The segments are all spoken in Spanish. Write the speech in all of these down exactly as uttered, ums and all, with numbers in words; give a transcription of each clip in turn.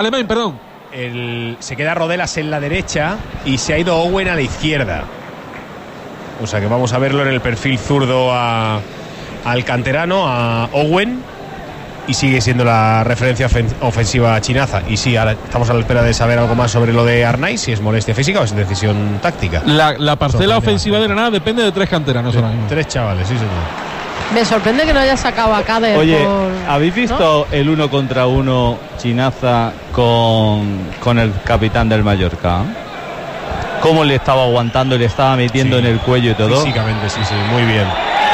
Alemán, perdón. El, se queda Rodelas en la derecha y se ha ido Owen a la izquierda. O sea que vamos a verlo en el perfil zurdo a, al canterano, a Owen. Y sigue siendo la referencia ofensiva Chinaza. Y sí, ahora estamos a la espera de saber algo más sobre lo de Arnaiz, si es molestia física o es decisión táctica. La, la parcela ofensiva de Granada depende de tres canteranos ahora mismo. Tres chavales, sí señor. Me sorprende que no haya sacado a Cádiz. Oye, por, ¿habéis visto ¿no? el uno contra uno Chinaza con, con el capitán del Mallorca? ¿Cómo le estaba aguantando, le estaba metiendo sí, en el cuello y todo? Físicamente, sí, sí, muy bien.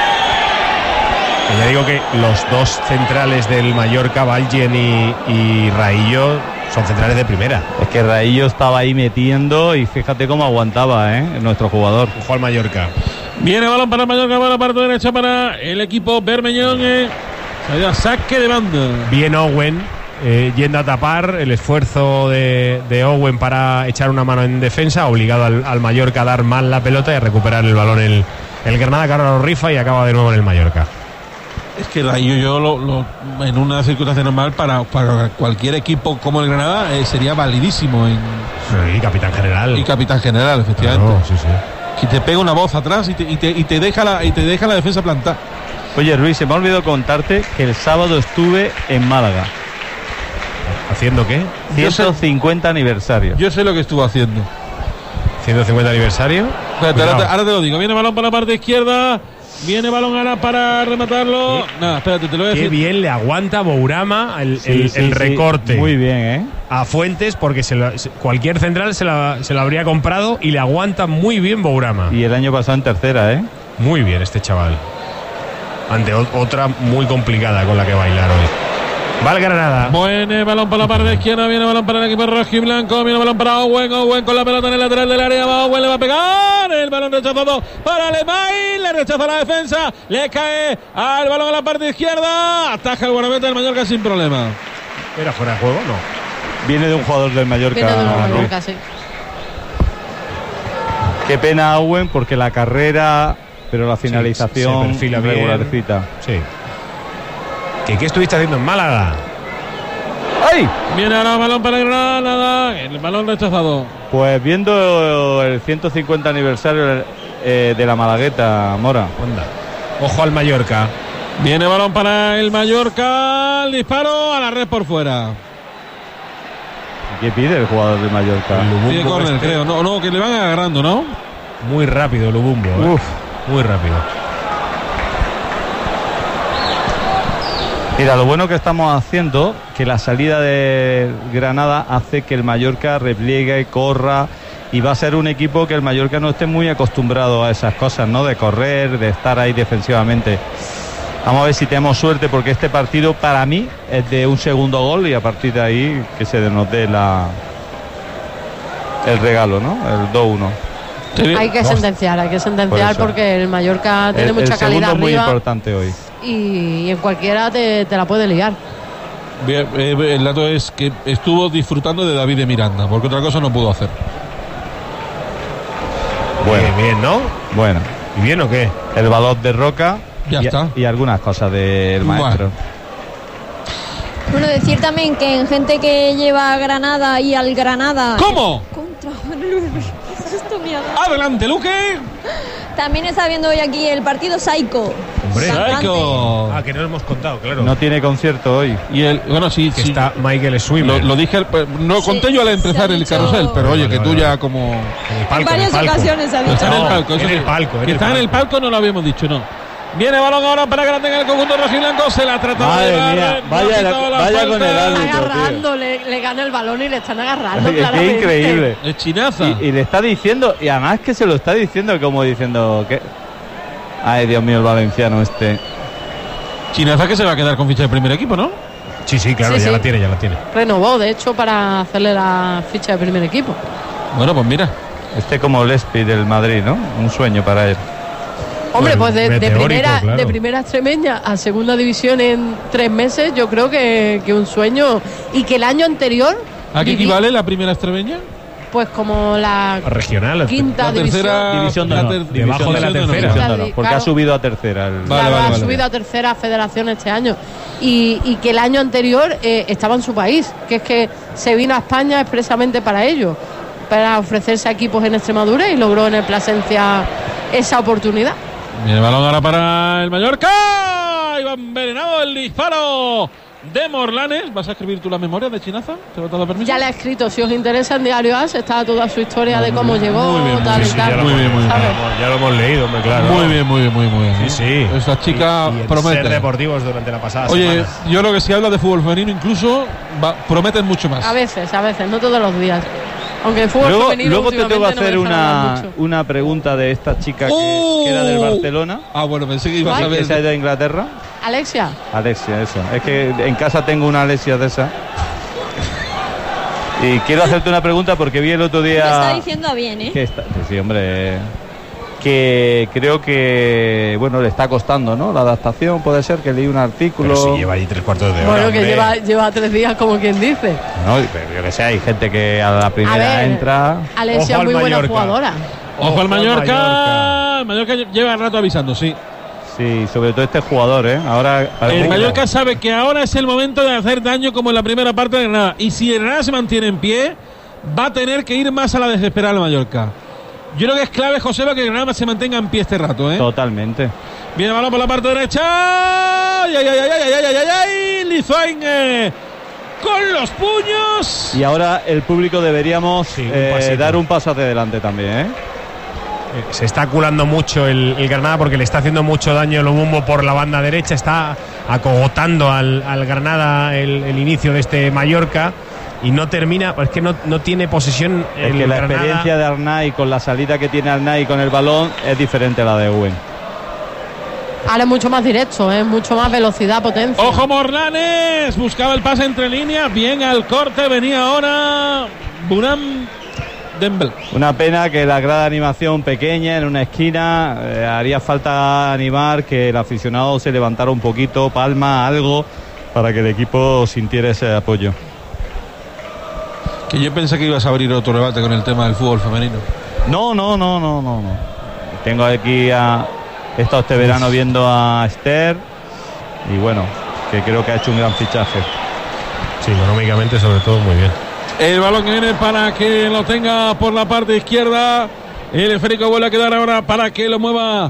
Ya digo que los dos centrales del Mallorca, Valgen y, y Raillo, son centrales de primera. Es que Raillo estaba ahí metiendo y fíjate cómo aguantaba, ¿eh? Nuestro jugador. Jugó al Mallorca. Viene balón para el Mallorca, para la parte derecha para el equipo bermeñón. Eh. Saque de banda. Bien Owen, eh, yendo a tapar. El esfuerzo de, de Owen para echar una mano en defensa, obligado al, al Mallorca a dar mal la pelota y a recuperar el balón el, el Granada, que ahora lo rifa y acaba de nuevo en el Mallorca. Es que Raillo yo lo, lo, en una circunstancia normal para, para cualquier equipo como el Granada eh, sería validísimo en, sí, capitán general y capitán general efectivamente. Claro, sí, sí. Que te pega una voz atrás y te, y te, y te deja la y te deja la defensa plantar. Oye Luis, se me ha olvidado contarte que el sábado estuve en Málaga. ¿Haciendo qué? ciento cincuenta aniversario. Yo sé lo que estuvo haciendo. ciento cincuenta aniversario. Espérate, ahora, te, ahora te lo digo. Viene balón para la parte izquierda. Viene balón ahora para rematarlo. ¿Qué? Nada, espérate, te lo voy a decir. Qué bien le aguanta Bourama el, sí, el, sí, el recorte. Sí. Muy bien, ¿eh? A Fuentes, porque se lo, cualquier central se la, se la habría comprado y le aguanta muy bien Bourama. Y el año pasado en tercera, ¿eh? Muy bien este chaval. Ante o, otra muy complicada con la que bailar hoy. Vale Granada. Buen balón para la parte izquierda. Viene balón para el equipo rojo y blanco. Viene balón para Owen. Owen con la pelota en el lateral del área. Va Owen, le va a pegar. El balón rechazado para Alemán. Le rechaza la defensa. Le cae al balón a la parte izquierda. Ataja el guardameta del Mallorca sin problema. ¿Era fuera de juego? No. Viene de un jugador del Mallorca. Viene de un Mallorca, sí. Qué pena Owen porque la carrera, pero la finalización sí, se perfila regularcita. Sí. ¿Qué, ¿Qué estuviste haciendo en Málaga? ¡Ay! Viene ahora el balón para Granada. El balón rechazado. Pues viendo el ciento cincuenta aniversario eh, de la Malagueta, Mora. Onda. Ojo al Mallorca. Viene balón para el Mallorca. El disparo a la red por fuera. ¿Qué pide el jugador de Mallorca? Pide córner, este. creo. No, no, que le van agarrando, ¿no? Muy rápido Lubumbo. ¿eh? Uf. Muy rápido. Mira, lo bueno que estamos haciendo, que la salida de Granada hace que el Mallorca repliegue, corra, y va a ser un equipo que el Mallorca no esté muy acostumbrado a esas cosas, ¿no? De correr, de estar ahí defensivamente. Vamos a ver si tenemos suerte, porque este partido para mí es de un segundo gol y a partir de ahí que se nos dé la, el regalo, ¿no? El dos uno. Hay que sentenciar, hay que sentenciar Por porque el Mallorca tiene el, mucha el calidad es muy arriba importante hoy. Y, y en cualquiera te, te la puede liar. Bien, eh, el dato es que estuvo disfrutando de David de Miranda, porque otra cosa no pudo hacer. Bueno, bien, bien, ¿no? Bueno. ¿Y bien o qué? El balón de Roca ya y, está. y algunas cosas del maestro. Bueno. bueno, decir también que en gente que lleva a Granada y al Granada. ¿Cómo? Contra Esto me ha dado. Adelante, Luque. También está viendo hoy aquí el partido Saico. Hombre, Saico. Ah, que no lo hemos contado, claro. No tiene concierto hoy. Y el, bueno, sí, que sí. está Michael Swimmer. Lo, lo dije, no sí, conté yo al empezar el carrusel, pero oye, vale, que vale, tú vale. ya como. En, el palco, en varias en el ocasiones ha dicho. Está en el palco, en eso el sí. palco. En que el está palco. en el palco, no lo habíamos dicho, no. Viene balón ahora para Grande en el conjunto rojiblanco. Se la trataba Madre de llevar. mía, no vaya, la, la vaya falta. con el árbitro. Está agarrando, le, le gana el balón y le están agarrando. Es que es increíble. Es chinaza. Y, y le está diciendo, y además que se lo está diciendo como diciendo que. Ay, Dios mío, el valenciano este. Chinaza que se va a quedar con ficha de primer equipo, ¿no? Sí, sí, claro, Sí, ya sí. la tiene, ya la tiene. Renovó, de hecho, para hacerle la ficha de primer equipo. Bueno, pues mira. Este como Lespi del Madrid, ¿no? Un sueño para él. Hombre, Bueno, pues de, de meteórico, primera claro. de primera extremeña a segunda división en tres meses, yo creo que, que un sueño. Y que el año anterior. ¿A qué viví- equivale la primera extremeña? pues como la regional, quinta la división. tercera División de la honor. ter- debajo de la división tercera. División de honor, porque Claro. ha subido a tercera. el- Vale, Claro, vale, ha vale. subido a tercera federación este año y, y que el año anterior eh, estaba en su país, que es que se vino a España expresamente para ello, para ofrecerse a equipos en Extremadura y logró en el Plasencia esa oportunidad. Viene el balón ahora para el Mallorca. Y va envenenado el disparo de Morlanes. ¿Vas a escribir tú las memorias de Chinaza? ¿Te lo he dado permiso? Ya le ha escrito, si os interesa, en Diario As está toda su historia de cómo llegó, muy bien, tal muy y bien, tal. ya lo- muy bien, muy bien. ¿sabes? Ya lo hemos leído, hombre, claro. Muy bien, muy bien, muy bien. muy bien. Sí, sí. Esta chica Y- y en promete. Ser Deportivos durante la pasada Oye, semana. yo creo que si habla de fútbol femenino incluso va- prometen mucho más. A veces, a veces, no todos los días. Aunque el fútbol Luego, femenino luego te tengo que últimamente hacer no me deja hablar una, mucho. una pregunta de esta chica que, ¡Oh! que era del Barcelona, Ah, bueno, pensé que ibas Ay, a que se ha ver. ido a Inglaterra. Alexia, Alexia, eso. Es que en casa tengo una Alexia de esa. Y quiero hacerte una pregunta porque vi el otro Me día. está diciendo a bien, ¿eh? que está, pues sí, hombre. Que creo que, bueno, le está costando, ¿no? La adaptación, puede ser, que leí un artículo. Pero si lleva ahí tres cuartos de hora. bueno, que hombre. lleva, lleva tres días como quien dice. No, pero yo que sé, hay gente que a la A primera ver, entra. Alexia Ojo es muy al buena Mallorca. jugadora. Ojo al Mallorca. Mallorca. El Mallorca lleva rato avisando, sí. Sí, sobre todo este jugador, ¿eh? Ahora parece El que- Mallorca sabe que ahora es el momento de hacer daño como en la primera parte de Granada. Y si Granada se mantiene en pie, va a tener que ir más a la desesperada el Mallorca. Yo creo que es clave, Joseba, que Granada se mantenga en pie este rato, ¿eh? Totalmente. Viene el balón por la parte derecha. ¡Ay, ay, ay, ay, ay, ay, ay, ay, ay! Lizuain, eh, con los puños. Y ahora el público deberíamos Sí, un eh, pasito. dar un paso hacia adelante también, ¿eh? Eh, Se está culando mucho el, el Granada porque le está haciendo mucho daño el Lumumbo por la banda derecha. Está acogotando al, al Granada el, el inicio de este Mallorca y no termina. Es que no, no tiene posesión. Es el que la Granada. experiencia de Arnay con la salida que tiene Arnay con el balón es diferente a la de Owen. Ahora es mucho más directo, es mucho más velocidad, potencia. Ojo Morlanes, buscaba el pase entre líneas, bien al corte, venía ahora Buram Dembélé. Una pena que la grada de animación pequeña en una esquina, eh, haría falta animar que el aficionado se levantara un poquito, palma, algo, para que el equipo sintiera ese apoyo. Que yo pensé que ibas a abrir otro debate con el tema del fútbol femenino. No, no, no, no, no, no. Tengo aquí a... He estado este verano viendo a Esther y bueno, que creo que ha hecho un gran fichaje. Sí, económicamente sobre todo muy bien. El balón que viene para que lo tenga por la parte izquierda. El esférico vuelve a quedar ahora para que lo mueva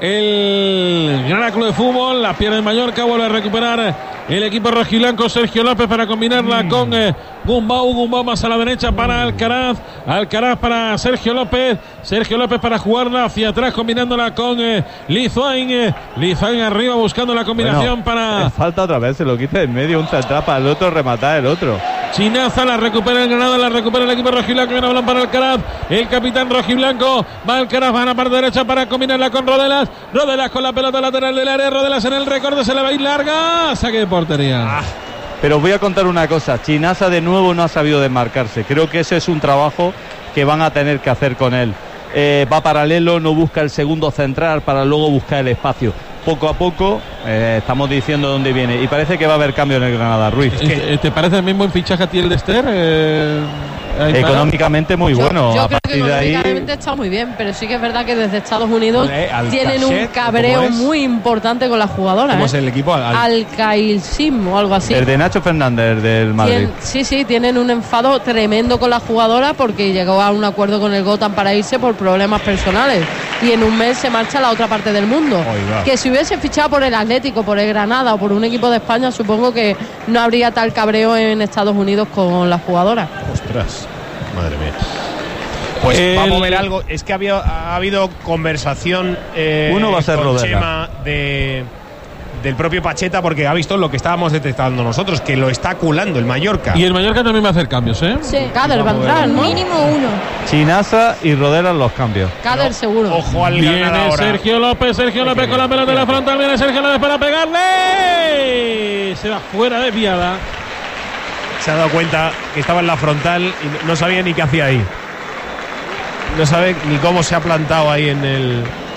el Granada Club de Fútbol. La pierde en Mallorca, vuelve a recuperar el equipo rojiblanco. Sergio López para combinarla con eh, Gumbau. Gumbau más a la derecha para Alcaraz. Alcaraz para Sergio López. Sergio López para jugarla hacia atrás, combinándola con eh, Lizuain. Eh, Lizuain arriba buscando la combinación Bueno, para eh, falta otra vez, se lo quita en medio, un central para el otro, rematar el otro. Chinaza. La recupera el Granada, la recupera el equipo rojiblanco. Viene a balón para Alcaraz. El capitán rojiblanco va Alcaraz, va a la parte derecha para combinarla con Rodelas. Rodelas con la pelota lateral del área. Rodelas en el recorte, se le va a ir larga. Saque de portería. Pero os voy a contar una cosa, Chinaza de nuevo no ha sabido desmarcarse. Creo que ese es un trabajo que van a tener que hacer con él. Eh, va paralelo, no busca el segundo central para luego buscar el espacio. Poco a poco eh, estamos diciendo dónde viene y parece que va a haber cambio en el Granada, Ruiz. Eh, ¿Te parece el mismo en fichaje a ti el de Esther? Eh, Aymara? Económicamente muy Yo- bueno. Yo, a creo que partir de ahí económicamente está muy bien, pero sí que es verdad que desde Estados Unidos Joder, Al tienen un Cachet, cabreo ¿cómo es? muy importante con las jugadoras. ¿Cómo ¿eh? es el equipo? Al- Al Cailsim o algo así. el de Nacho Fernández del Madrid. Tien- sí, sí, tienen un enfado tremendo con la jugadora porque llegó a un acuerdo con el Gotham para irse por problemas personales y en un mes se marcha a la otra parte del mundo. Oiga. Que si hubiese fichado por el Atlético, por el Granada o por un equipo de España, supongo que no habría tal cabreo en Estados Unidos con la jugadora. Ostras, madre mía. Pues El- va a mover algo. Es que había, ha habido conversación eh, Uno va a ser con Rodela. Chema de, del propio Pacheta porque ha visto lo que estábamos detectando nosotros, que lo está culando el Mallorca. Y el Mallorca también va a hacer cambios, ¿eh? Sí. Kader va a entrar, ¿no? Mínimo uno. Chinaza y Rodelas los cambios. Kader seguro. Ojo al Viene Granada ahora. Sergio López, Sergio López con la pelota en la frontal, viene Sergio López para pegarle. Se va fuera de piada. Se ha dado cuenta que estaba en la frontal y no sabía ni qué hacía ahí. No sabe ni cómo se ha plantado ahí en el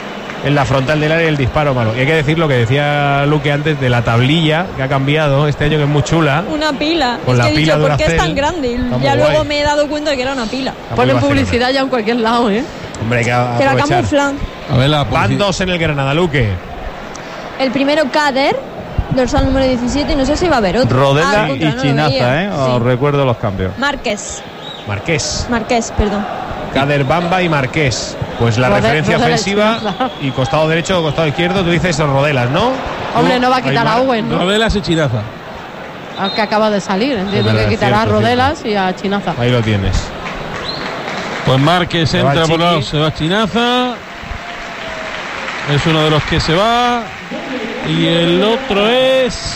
en la frontal del área el disparo malo. Y hay que decir lo que decía Luque antes de la tablilla que ha cambiado este año, que es muy chula. Una pila. Con es la que he pila dicho, ¿por qué es Duracell? tan grande? Y Está ya muy luego guay. me he dado cuenta de que era una pila. Está muy Ponen vacilona. publicidad ya en cualquier lado, ¿eh? Hombre, hay que Que la aprovechar. camuflan. A ver, la Van publicidad. dos en el Granada, Luque. El primero, Kader, dorsal número diecisiete, y no sé si va a haber otro. Rodela Ah, contra, y no lo Chinaza, veía. ¿eh? Sí. Os recuerdo los cambios. Márquez. Marqués. Marqués, perdón. Kader, Bamba y Marqués. Pues la Rode- referencia Rodela y ofensiva Chinaza. y costado derecho o costado izquierdo, tú dices Rodelas, ¿no? Hombre, no va a quitar a Aymar. Owen, ¿no? Rodelas y Chinaza. Al que acaba de salir. Entiendo Es verdad, que quitará a cierto, Rodelas y a Chinaza. Ahí lo tienes. Pues Márquez Se va entra por Chiqui. lado, se va Chinaza. Es uno de los que se va. Y el otro es.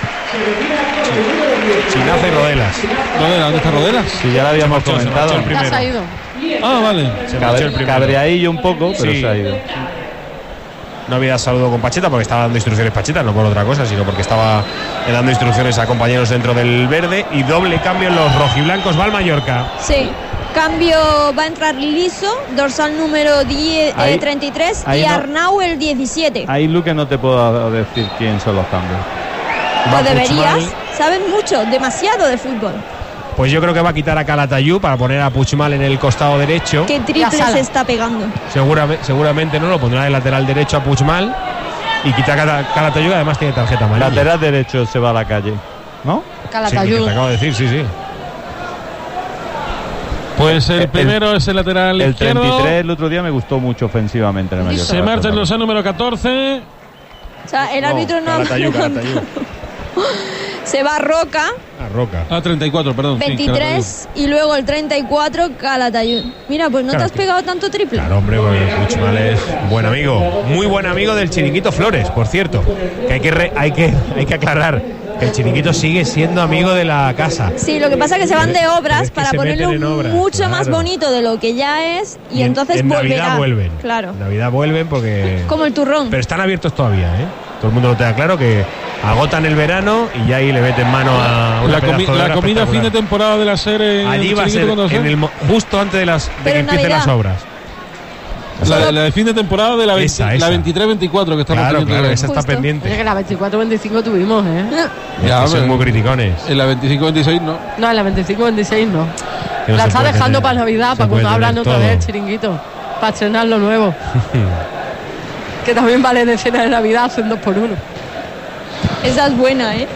Chinaza y Rodelas. Rodelas, ¿dónde está Rodelas? Si ya lo habíamos Se marchó, se comentado. marchó el Ya se ha primero. ido. Ah, vale. Se marchó el Cabre- primero. Cabreadillo un poco, pero Sí. se ha ido. No había saludo con Pacheta porque estaba dando instrucciones Pacheta, no por otra cosa, sino porque estaba eh, dando instrucciones a compañeros dentro del verde. Y doble cambio en los rojiblancos. Va al Mallorca. Sí. Cambio, va a entrar Liso, dorsal número diez, Ahí- eh, treinta y tres, ahí y no- Arnau el diecisiete. Ahí, Luque, no te puedo decir quién son los cambios. Va Pues deberías. Puigmal. Saben mucho, demasiado de fútbol. Pues yo creo que va a quitar a Calatayud para poner a Puigmal en el costado derecho. Qué triple Sala. se está pegando. Seguramente, seguramente no lo pondrá de lateral derecho a Puigmal y quita a Cala- Calatayud, que además tiene tarjeta amarilla. Lateral derecho se va a la calle, ¿no? Sí, que Calatayud. te acabo de decir, sí, sí. Pues el, El- primero es el lateral El izquierdo. treinta y tres el otro día me gustó mucho ofensivamente en el Mallorca. Se marcha el dorsal número catorce. O sea, el No, árbitro no ha Calatayud, Calatayud. Se va Roca, A Roca. Ah, treinta y cuatro, perdón. sí, veintitrés, y luego el treinta y cuatro, Calatayud. Mira, pues no Claro te has que- pegado tanto triple. Claro, hombre, porque Puigmal es buen amigo. Muy buen amigo del Chiringuito Flores, por cierto. Que hay que, re- hay que, hay que aclarar que el Chiringuito sigue siendo amigo de la casa. Sí, lo que pasa es que se van de Pero obras es que para se meten ponerlo en obras, mucho claro. más bonito de lo que ya es, y, en- entonces en volverá. Navidad vuelven. Claro. En Navidad vuelven porque. Como el turrón. Pero están abiertos todavía, ¿eh? Todo el mundo lo tenga claro que agotan el verano y ya ahí le meten mano a una La, comi- pedazo de la obra comida fin de espectacular. temporada de la serie. Allí va a ser en el mo- justo antes de las de Pero que en empiecen Navidad. las obras. La, la de fin de temporada de la, veinte Esa, la esa. veintitrés veinticuatro que estamos Claro, teniendo. claro, esa está Justo. pendiente. Oye, que la veinticuatro veinticinco tuvimos, ¿eh? Es Ya, que son pero- muy criticones. En la veinticinco veintiséis no. No, en la veinticinco veintiséis no. Que no la se está puede dejando tener- para Navidad, se para puede cuando abran tener otra todo. vez el chiringuito. Para estrenar lo nuevo. Que también vale de cena de Navidad, hacen dos por uno. Esa es buena, ¿eh?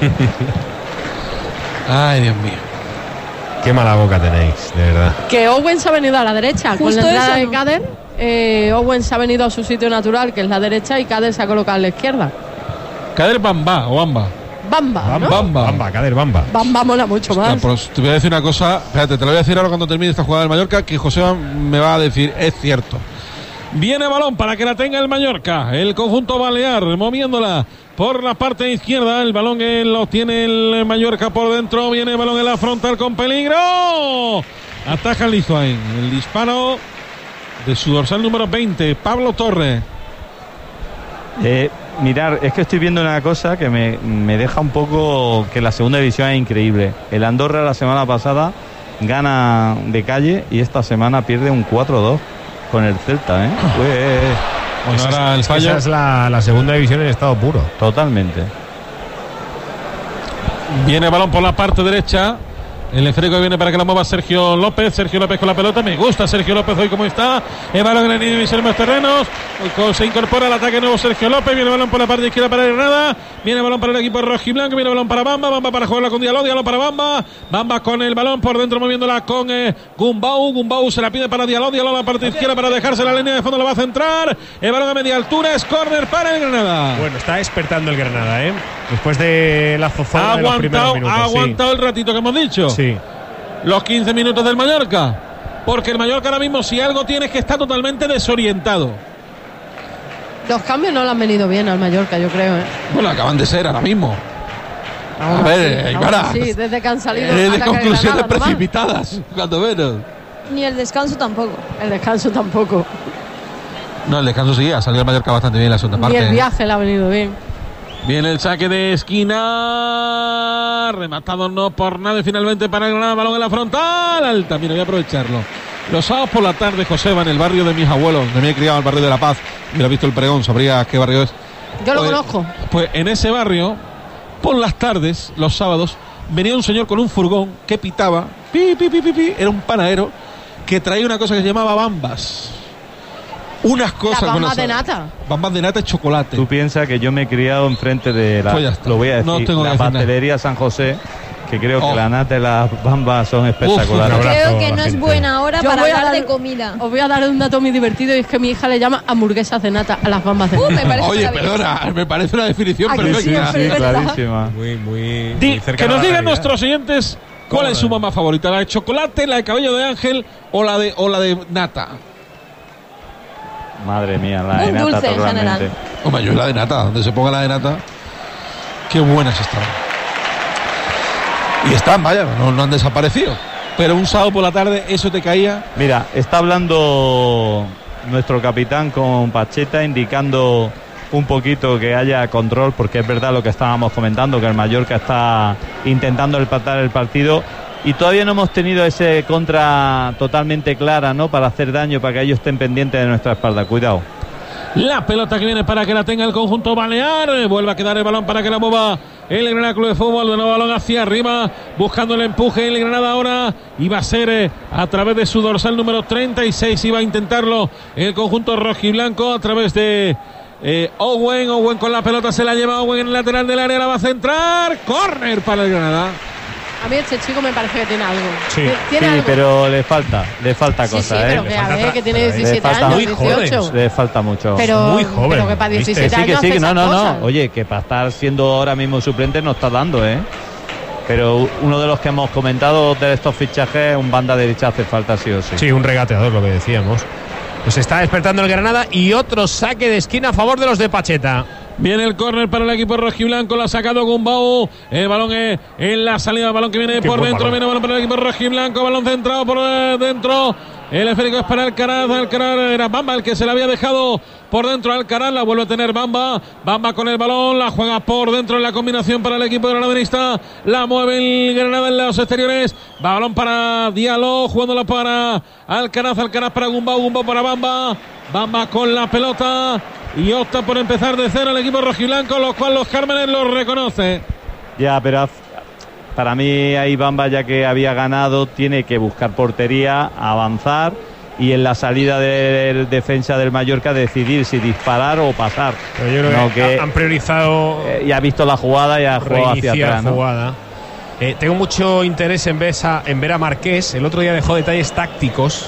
Ay, Dios mío. Qué mala boca tenéis, de verdad. Que Owen se ha venido a la derecha. Con Justo la entrada eso, de ¿no? Kader, eh, Owen se ha venido a su sitio natural, que es la derecha, y Kader se ha colocado a la izquierda. Cader Bamba o Bamba. Bamba, ¿no? Bamba. Bamba, Cader Bamba. Bamba mola mucho Hostia, más. pues te voy a decir una cosa. Espérate, te lo voy a decir ahora cuando termine esta jugada del Mallorca, que José me va a decir, es cierto. Viene balón para que la tenga el Mallorca. El conjunto balear, moviéndola por la parte izquierda. El balón que lo tiene el Mallorca por dentro. Viene el balón en la frontal con peligro. Ataja el Lizoain. El disparo de su dorsal número veinte, Pablo Torre. Eh, mirar, es que estoy viendo una cosa que me, me deja un poco que la segunda división es increíble. El Andorra la semana pasada gana de calle y esta semana pierde un cuatro dos con el Celta, ¿eh? Pues, Bueno, Esa es- ahora el es que fallo. esa es la, la segunda división en estado puro. totalmente. Viene el balón por la parte derecha. El esférico viene para que la mueva Sergio López. Sergio López con la pelota. Me gusta Sergio López hoy como está. El balón en la línea de los terrenos. Se incorpora al ataque nuevo Sergio López. Viene el balón por la parte izquierda para Granada. Viene el balón para el equipo rojiblanco. Viene el balón para Bamba. Bamba para jugarla con Diallo. Diallo para Bamba. Bamba con el balón por dentro moviéndola con eh, Gumbau. Gumbau se la pide para Diallo. Diallo a la parte izquierda para dejarse la línea de fondo. La va a centrar. El balón a media altura. Es córner para el Granada. Bueno, está despertando el Granada, ¿eh? Después de la zozobra Ha de los primeros aguantado, minutos. ha sí. aguantado el ratito que hemos dicho. Sí. Los quince minutos del Mallorca. Porque el Mallorca ahora mismo, si algo tiene, es que está totalmente desorientado. Los cambios no le han venido bien al Mallorca, yo creo, ¿eh? Bueno, acaban de ser ahora mismo. Aún A ver, así, Aymara. aún así, desde que han salido. Eh, de ataque conclusiones Granada nomás. precipitadas, cuando menos. Ni el descanso tampoco. El descanso tampoco. No, el descanso sí, ha salido el Mallorca bastante bien en la segunda Ni parte. el viaje le ha venido bien. Viene el saque de esquina. Rematado no por nada. Y finalmente para el Granada. Balón en la frontal. Alta. Mira, voy a aprovecharlo. Los sábados por la tarde, Joseba, en el barrio de mis abuelos, donde me he criado, el barrio de La Paz, mira, he visto el pregón, sabría qué barrio es. Yo lo pues, conozco. Pues en ese barrio, por las tardes, los sábados, venía un señor con un furgón que pitaba, pi, pi, pi, pi, pi, era un panadero que traía una cosa que se llamaba bambas. Unas cosas. Las bambas con de nata. Bambas de nata y chocolate. Tú piensas que yo me he criado enfrente de la, Pues ya está. lo voy a decir, No tengo que la decir nada. pastelería San José, que creo Oh. que la nata y las bambas son espectaculares. un abrazo Creo a que la no es gente. buena hora Yo para voy a hablar dar- de comida. Os voy a dar un dato muy divertido y es que mi hija le llama hamburguesas de nata a las bambas de Uh, nata. me parece Oye, maravilloso. perdona, me parece una definición Aquí perfecta. Sí, siempre. sí, es verdad. clarísima. Muy, muy, Di- muy cerca que de nos la digan realidad. nuestros oyentes cuál es su mamá favorita, la de chocolate, la de cabello de ángel o la de o la de nata. Madre mía, la de Un nata dulce en totalmente. general. Hombre, yo la de nata, donde se ponga la de nata. Qué buenas están. Y están, vaya, no, no han desaparecido. Pero un sábado por la tarde eso te caía. Mira, está hablando nuestro capitán con Pacheta, indicando un poquito que haya control, porque es verdad lo que estábamos comentando, que el Mallorca está intentando empatar el partido y todavía no hemos tenido ese contra totalmente clara, ¿no? Para hacer daño, para que ellos estén pendientes de nuestra espalda. Cuidado. La pelota que viene para que la tenga el conjunto balear. Vuelve a quedar el balón para que la mueva el Granada Club de Fútbol. De nuevo balón hacia arriba, buscando el empuje el Granada ahora. Iba a ser eh, a través de su dorsal número treinta y seis. Iba a intentarlo el conjunto rojiblanco a través de eh, Owen. Owen con la pelota se la lleva Owen en el lateral del área. La va a centrar. Córner para el Granada. A mí este chico me parece que tiene algo. Sí. Tiene Sí, algo. pero le falta, le falta Sí, cosas, sí, pero ¿eh? que a falta ver, tra- que tiene le diecisiete falta años, muy joven. dieciocho. Le falta mucho. Pero, Muy joven, pero que para ¿viste? diecisiete Que sí, que años sí, hace que no, esas no, cosas. no. Oye, que para estar siendo ahora mismo suplente no está dando, ¿eh? Pero uno de los que hemos comentado de estos fichajes, un banda derecha hace falta sí o sí. Sí, un regateador, lo que decíamos. Pues está despertando el Granada y otro saque de esquina a favor de los de Pacheta. Viene el córner para el equipo rojiblanco, lo ha sacado Gumbau. El balón es en la salida, el balón que viene Qué por buen dentro, balón. viene el balón para el equipo rojiblanco, balón centrado por eh, dentro. El esférico es para Alcaraz, Alcaraz era Bamba el que se le había dejado por dentro a Alcaraz, la vuelve a tener Bamba, Bamba con el balón, la juega por dentro en la combinación para el equipo granadinista, la mueve el Granada en los exteriores, balón para Diallo, jugándolo para Alcaraz, Alcaraz para Gumbau, Gumbau para Bamba, Bamba con la pelota y opta por empezar de cero el equipo rojiblanco, lo cual los Cármenes lo reconoce. Ya, pero para mí ahí Bamba, ya que había ganado, tiene que buscar portería, avanzar y en la salida del defensa del Mallorca decidir si disparar o pasar. Pero yo creo No, que, que han priorizado eh, ya ha visto la jugada y ha jugado hacia reiniciar atrás, ¿no? jugada. Eh, tengo mucho interés en ver, a, en ver a Marqués. El otro día dejó detalles tácticos.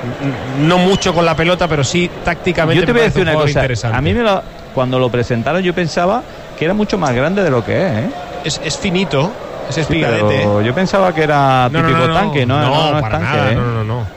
N- No mucho con la pelota, pero sí tácticamente. Yo te me voy a parece decir un una jugador cosa. interesante. A mí me lo- cuando lo presentaron yo pensaba que era mucho más grande de lo que es, ¿eh? es, es finito, es Sí, espigadete. pero yo pensaba que era No, no, típico no, no. tanque, ¿no? No, no es para tanque, nada. ¿eh? No, no, no.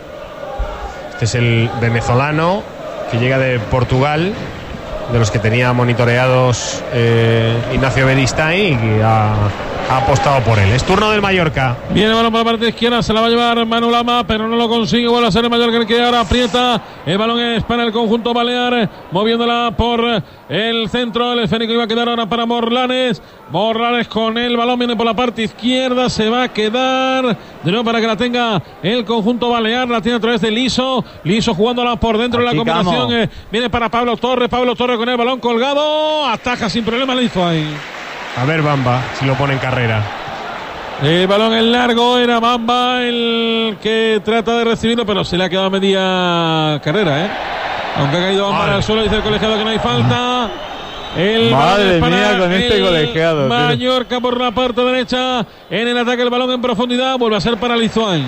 Este es el venezolano que llega de Portugal, de los que tenía monitoreados eh, Ignacio Beristain y que ha, ha apostado por él. Es turno del Mallorca. Viene el balón por la parte izquierda, se la va a llevar Manu Lama, pero no lo consigue, vuelve a ser el Mallorca el que ahora aprieta. El balón es para el conjunto balear, moviéndola por el centro, el esférico iba a quedar ahora para Morlanes. Morlanes con el balón, viene por la parte izquierda, se va a quedar de nuevo para que la tenga el conjunto balear, la tiene a través de Liso, Liso jugándola por dentro de la Aquí combinación, vamos. eh, viene para Pablo Torres, Pablo Torres con el balón colgado, ataja sin problema, le hizo ahí. A ver, Bamba, si lo pone en carrera. El balón en largo, era Bamba el que trata de recibirlo, pero se le ha quedado a media carrera, ¿eh? Aunque ha caído Bamba Madre. al suelo, dice el colegiado que no hay falta. El Madre balón es para mía, con este el colegiado, tío. Mallorca por la parte derecha. En el ataque el balón en profundidad, vuelve a ser para Lizoain.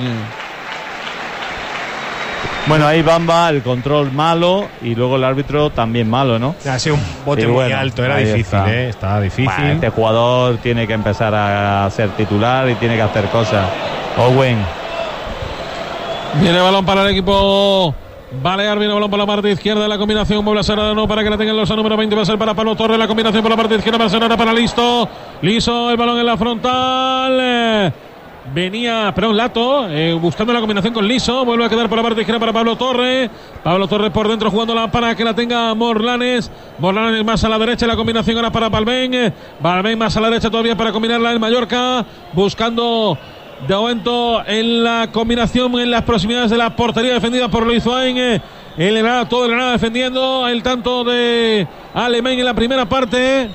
Bueno, ahí Bamba, el control malo y luego el árbitro también malo, ¿no? Ha sido un bote Y muy bueno, alto, era ahí difícil, está. ¿eh? Estaba difícil. Bueno, este jugador tiene que empezar a ser titular y tiene que hacer cosas. Owen. Viene el balón para el equipo Balear, viene el balón por la parte izquierda de la combinación, vuelve a ser ahora no para que la tenga el losa número veinte, va a ser para Pablo Torres, la combinación por la parte izquierda va a ser ahora para Listo, Liso, el balón en la frontal, eh, venía, perdón, Lato, eh, buscando la combinación con Liso, vuelve a quedar por la parte izquierda para Pablo Torres, Pablo Torres por dentro jugándola para que la tenga Morlanes, Morlanes más a la derecha, la combinación ahora para Balbén, eh, Balbén más a la derecha todavía para combinarla el Mallorca, buscando de momento en la combinación en las proximidades de la portería defendida por Luis Suárez. Eh, el Granada, todo el Granada defendiendo el tanto de Alemán en la primera parte.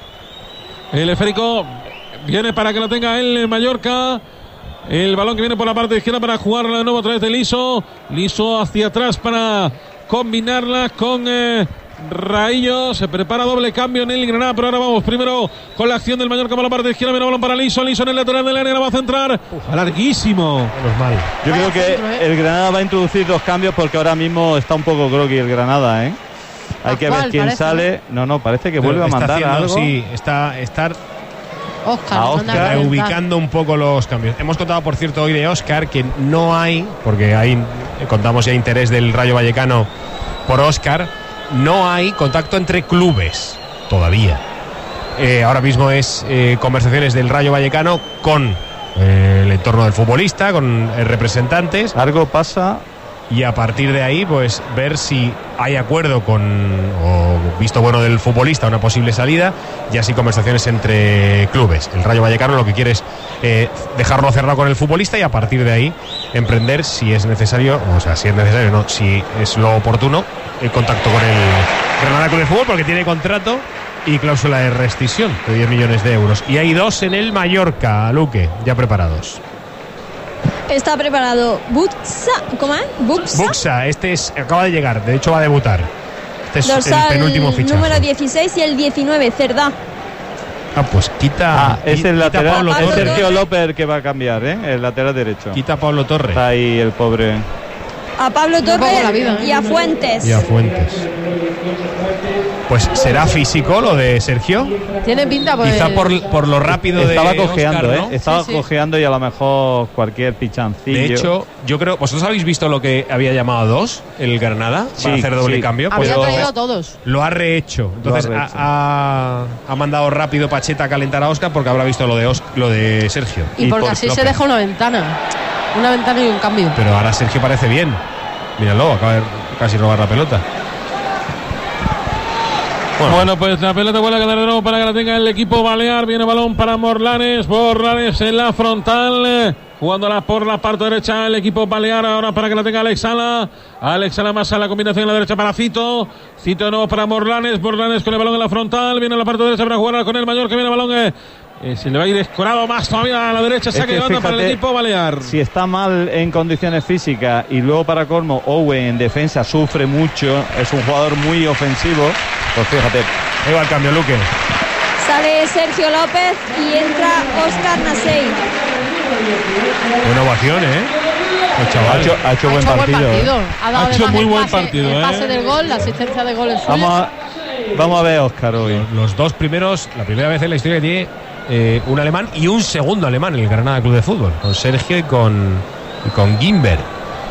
El esférico viene para que lo tenga el Mallorca. El balón que viene por la parte izquierda para jugarla de nuevo a través de Liso. Liso hacia atrás para combinarla con eh, Raillo. Se prepara doble cambio en el Granada, pero ahora vamos primero con la acción del Mallorca por la parte izquierda. Viene balón para Liso. Liso en el lateral del área, la va a centrar. Uf, larguísimo. Normal. Yo Vaya creo que centro, ¿eh? el Granada va a introducir dos cambios porque ahora mismo está un poco groggy el Granada, ¿eh? Hay que ver Pascual, quién parece, sale. No, no, parece que Pero vuelve a está mandar haciendo, algo. Sí, está estar Óscar, A manda Óscar, a calentar. ubicando un poco los cambios. Hemos contado, por cierto, hoy de Óscar que no hay, porque hay, contamos ya interés del Rayo Vallecano por Óscar, no hay contacto entre clubes todavía. Eh, ahora mismo es eh, conversaciones del Rayo Vallecano con eh, el entorno del futbolista, con eh, representantes. Algo pasa. Y a partir de ahí, pues ver si hay acuerdo con, o visto bueno del futbolista, una posible salida, y así conversaciones entre clubes. El Rayo Vallecano lo que quiere es eh, dejarlo cerrado con el futbolista y a partir de ahí emprender, si es necesario, o sea, si es necesario, no, si es lo oportuno, el contacto con el Granada Club de Fútbol, porque tiene contrato y cláusula de rescisión de diez millones de euros. Y hay dos en el Mallorca, Luque, ya preparados. Está preparado Buxa, ¿cómo es? Buxa. Buxa, este es, acaba de llegar, de hecho va a debutar. Este es Dorsal el penúltimo fichaje. número dieciséis y el diecinueve, Cerdá. Ah, pues quita. Ah, es el quita lateral. Pablo Pablo Es Torres. Sergio López el que va a cambiar, ¿eh? El lateral derecho. Quita a Pablo Torres. Está ahí el pobre. A Pablo poco Torres la vida, ¿eh? y a Fuentes. Y a Fuentes. Pues será físico lo de Sergio. Tiene pinta pues, Quizá por, por lo rápido Estaba de cojeando, Óscar, ¿eh? ¿no? Estaba Sí, sí. cojeando y a lo mejor cualquier pichancillo. De hecho, yo creo. ¿Vosotros habéis visto lo que había llamado a dos el Granada? Sí, para hacer doble sí. cambio. Pues había lo, traído a todos. lo ha rehecho. Entonces Lo ha rehecho. ha, ha- ha mandado rápido Pacheta a calentar a Óscar porque habrá visto lo de, Os- lo de Sergio. Y, porque por así López. se deja una ventana. Una ventana y un cambio. Pero ahora Sergio parece bien. Míralo, acaba de casi robar la pelota. Bueno, Bueno, pues la pelota vuelve a quedar de nuevo para que la tenga el equipo balear. Viene balón para Morlanes. Morlanes en la frontal. eh, Jugándola por la parte derecha el equipo balear. Ahora para que la tenga Alex Sala. Alex Sala más a la combinación en la derecha para Fito. Fito de nuevo para Morlanes. Morlanes con el balón en la frontal. Viene a la parte derecha para jugar con el Mallorca. Viene el balón. Eh, eh, se le va a ir escorado más todavía a la derecha. Es Saque que de banda para el fíjate, equipo balear. Si está mal en condiciones físicas y luego para colmo Owen en defensa sufre mucho, es un jugador muy ofensivo, pues fíjate. ahí va el cambio, Luque. Sale Sergio López y entra Óscar Nasei. Buena ovación, ¿eh? El Ha chaval. hecho, ha hecho Ha buen hecho partido. buen partido. ¿eh? Ha dado Ha hecho además muy el buen pase, partido, el pase ¿eh? del gol, la asistencia de gol es suya. Vamos a, vamos a ver a Óscar hoy. Los dos primeros, la primera vez en la historia que tiene eh, un alemán y un segundo alemán en el Granada Club de Fútbol, con Sergio y con, y con Gimber.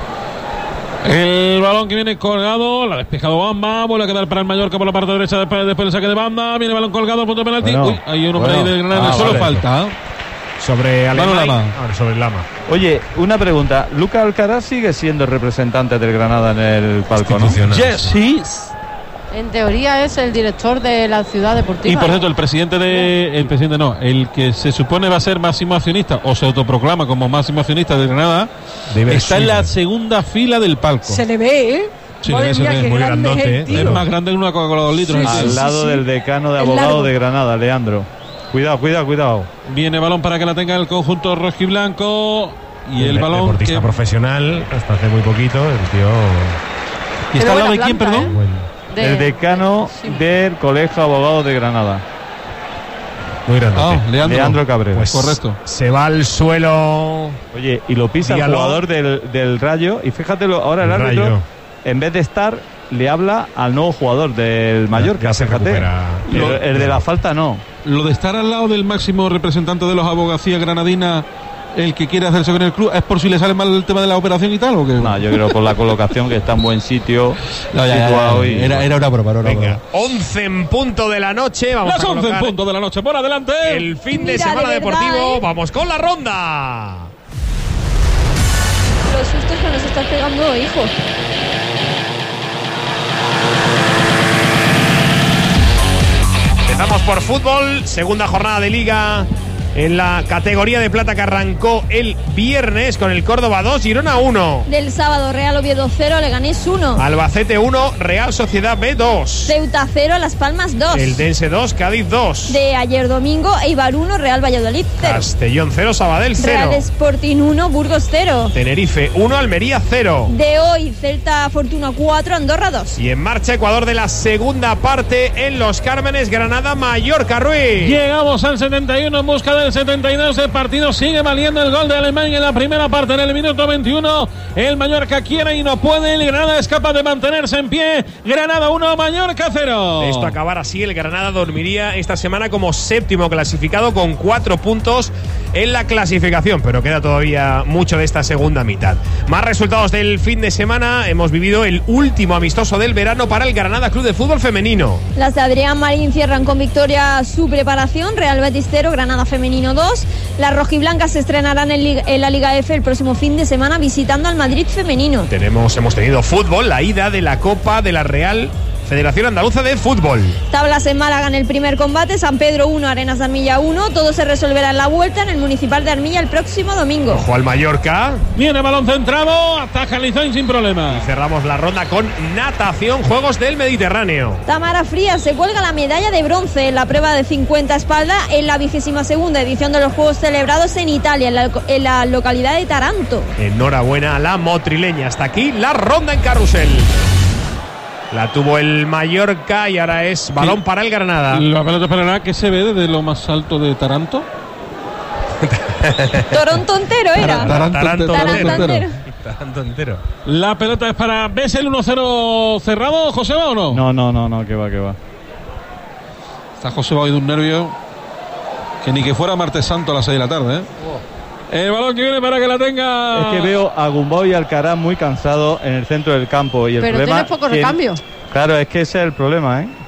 El balón que viene colgado, la ha despejado Bamba, vuelve a quedar para el Mallorca por la parte derecha después, después del saque de Bamba, viene el balón colgado, punto de penalti. Bueno, Uy, hay un hombre bueno. ahí del Granada, Ah, solo vale. falta. ¿eh? Sobre Manu Alemán. Lama. Ah, sobre Lama. Oye, una pregunta. Lucas Alcaraz sigue siendo el representante del Granada en el palco, ¿no? Institucional. Yes, sí. En teoría es el director de la ciudad deportiva. Y por cierto, el presidente de. El presidente no, el que se supone va a ser máximo accionista o se autoproclama como máximo accionista de Granada, Debe está ser. en la segunda fila del palco. Se le ve, ¿eh? Sí, Madre se mía, ve. qué Muy grande grandote, es el ¿eh? tío. Es más grande que una Coca-Cola de dos litros. Sí, el sí, tío. Al lado sí. del decano de Es abogados largo. de Granada, Leandro. Cuidado, cuidado, cuidado. Viene balón para que la tenga el conjunto rojiblanco. Y el De- balón. Deportista Que, profesional, hasta hace muy poquito, el tío. ¿Y está al lado de buena quién, planta, perdón? ¿eh? Buen- De- El decano sí. del Colegio de Abogados de Granada, muy grande. Ah, Leandro. Leandro Cabrera. Pues correcto. Se va al suelo. Oye, y lo pisa Dígalo. el jugador del, del Rayo. Y fíjate, lo- ahora el, El árbitro, Rayo. en vez de estar, le habla al nuevo jugador del Mallorca. ya se fíjate. recupera. Pero el de la falta no. Lo de estar al lado del máximo representante de los abogacías granadina, el que quiere hacerse con el club, ¿es por si le sale mal el tema de la operación y tal o qué? No, yo creo por la colocación que está en buen sitio. No, ya, ya, ya, situado y- era, era una broma, era una Venga, broma. once en punto de la noche. Vamos Las a once en colocar punto de la noche, por adelante. el fin de Mira, semana de verdad, deportivo. ¿eh? Vamos con la ronda. Los sustos que nos estás pegando, hijo. Empezamos por fútbol, segunda jornada de liga en la categoría de plata que arrancó el viernes con el Córdoba dos, Girona uno. Del sábado, Real Oviedo cero, Leganés uno. Albacete uno, Real Sociedad B dos. Ceuta cero, Las Palmas dos. El Dense dos, Cádiz dos. De ayer domingo, Eibar uno, Real Valladolid cero. Castellón cero, Sabadell cero. Real Sporting uno, Burgos cero. Tenerife uno, Almería cero. De hoy, Celta Fortuna cuatro, Andorra dos. Y en marcha Ecuador de la segunda parte en Los Cármenes, Granada, Mallorca, Ruiz. Llegamos al setenta y uno en busca del setenta y dos. El partido sigue valiendo el gol de Alemania en la primera parte. En el minuto veintiuno, el Mallorca quiere y no puede. El Granada es capaz de mantenerse en pie. Granada uno, Mallorca cero. De esto acabar así, el Granada dormiría esta semana como séptimo clasificado con cuatro puntos en la clasificación, pero queda todavía mucho de esta segunda mitad. Más resultados del fin de semana. Hemos vivido el último amistoso del verano para el Granada Club de Fútbol Femenino. Las de Adrián Marín cierran con victoria su preparación. Real Betis cero, Granada Femenino dos. Las rojiblancas se estrenarán en, Liga, en la Liga F el próximo fin de semana visitando al Madrid Femenino. Tenemos, hemos tenido fútbol, la ida de la Copa de la Real Federación Andaluza de Fútbol. Tablas en Málaga en el primer combate, San Pedro uno, Arenas de Armilla uno. Todo se resolverá en la vuelta en el Municipal de Armilla el próximo domingo. Ojo al Mallorca. Viene balón centrado, ataja Lizain sin problema. Y cerramos la ronda con natación, Juegos del Mediterráneo. Tamara Frías se cuelga la medalla de bronce en la prueba de cincuenta espalda en la vigésima segunda edición de los Juegos celebrados en Italia, en la, en la localidad de Taranto. Enhorabuena a la motrileña. Hasta aquí la ronda en carrusel. La tuvo el Mallorca y ahora es balón sí. para el Granada. La pelota para que se ve desde lo más alto de Taranto. Toronto entero era. Taranto, Taranto, Taranto entero. Taranto entero. La pelota es para. ¿Ves el uno cero cerrado, Joseba, o no? No, no, no, no, que va, que va. Está Joseba hoy de un nervio que ni que fuera martes santo a las seis de la tarde, ¿eh? Oh. El balón que viene para que la tenga. Es que veo a Gumbau y Alcaraz muy cansados en el centro del campo. Y el Pero problema tienes poco recambio. Claro, es que ese es el problema, ¿eh?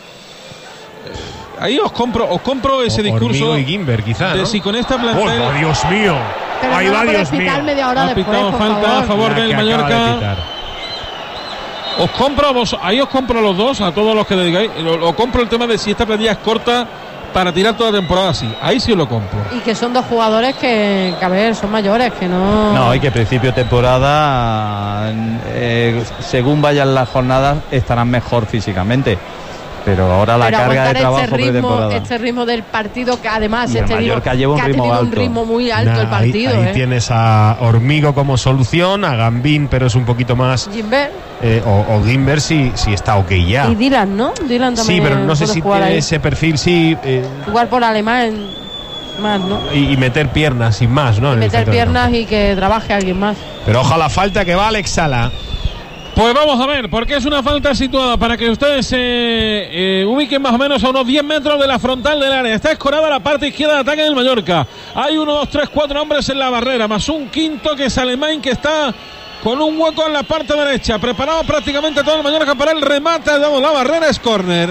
Ahí os compro, os compro ese o, discurso y Gimber, quizá, de ¿no? si con esta plantel. ¡Oh, Dios mío! Pero ahí no va, Dios mío. Media hora ha pitado después, falta favor. a favor la del Mallorca. De os compro vos, ahí os compro a los dos, a todos los que dedicáis. Os compro el tema de si esta plantilla es corta para tirar toda la temporada así. Ahí sí os lo compro. Y que son dos jugadores que, que a ver, son mayores, que no... No, y que principio de temporada, eh, según vayan las jornadas, estarán mejor físicamente. Pero ahora la Pero carga de trabajo este ritmo, pretemporada. Este ritmo del partido, que además y este Mallorca ritmo, lleva un que ritmo ha tenido alto. un ritmo muy alto nah, el partido. Ahí, ahí ¿eh? tienes a Hormigo como solución, a Gambín, pero es un poquito más. Gimber. Eh, o, o Gimber si, si está ok ya. Y Dylan, ¿no? Dylan también. Sí, pero no sé si tiene ahí. ese perfil, sí. Eh, Igual por alemán más, ¿no? Y, y meter piernas sin más, ¿no? Y en meter piernas y que trabaje alguien más. Pero ojalá falta que va Alex Sala. Pues vamos a ver, porque es una falta situada para que ustedes se eh, eh, ubiquen más o menos a unos diez metros de la frontal del área. Está escorada la parte izquierda de ataque del Mallorca. Hay uno, dos, tres, cuatro hombres en la barrera, más un quinto que es Alemán, que está con un hueco en la parte derecha. Preparado prácticamente todo el Mallorca para el remate. Damos la barrera, es córner.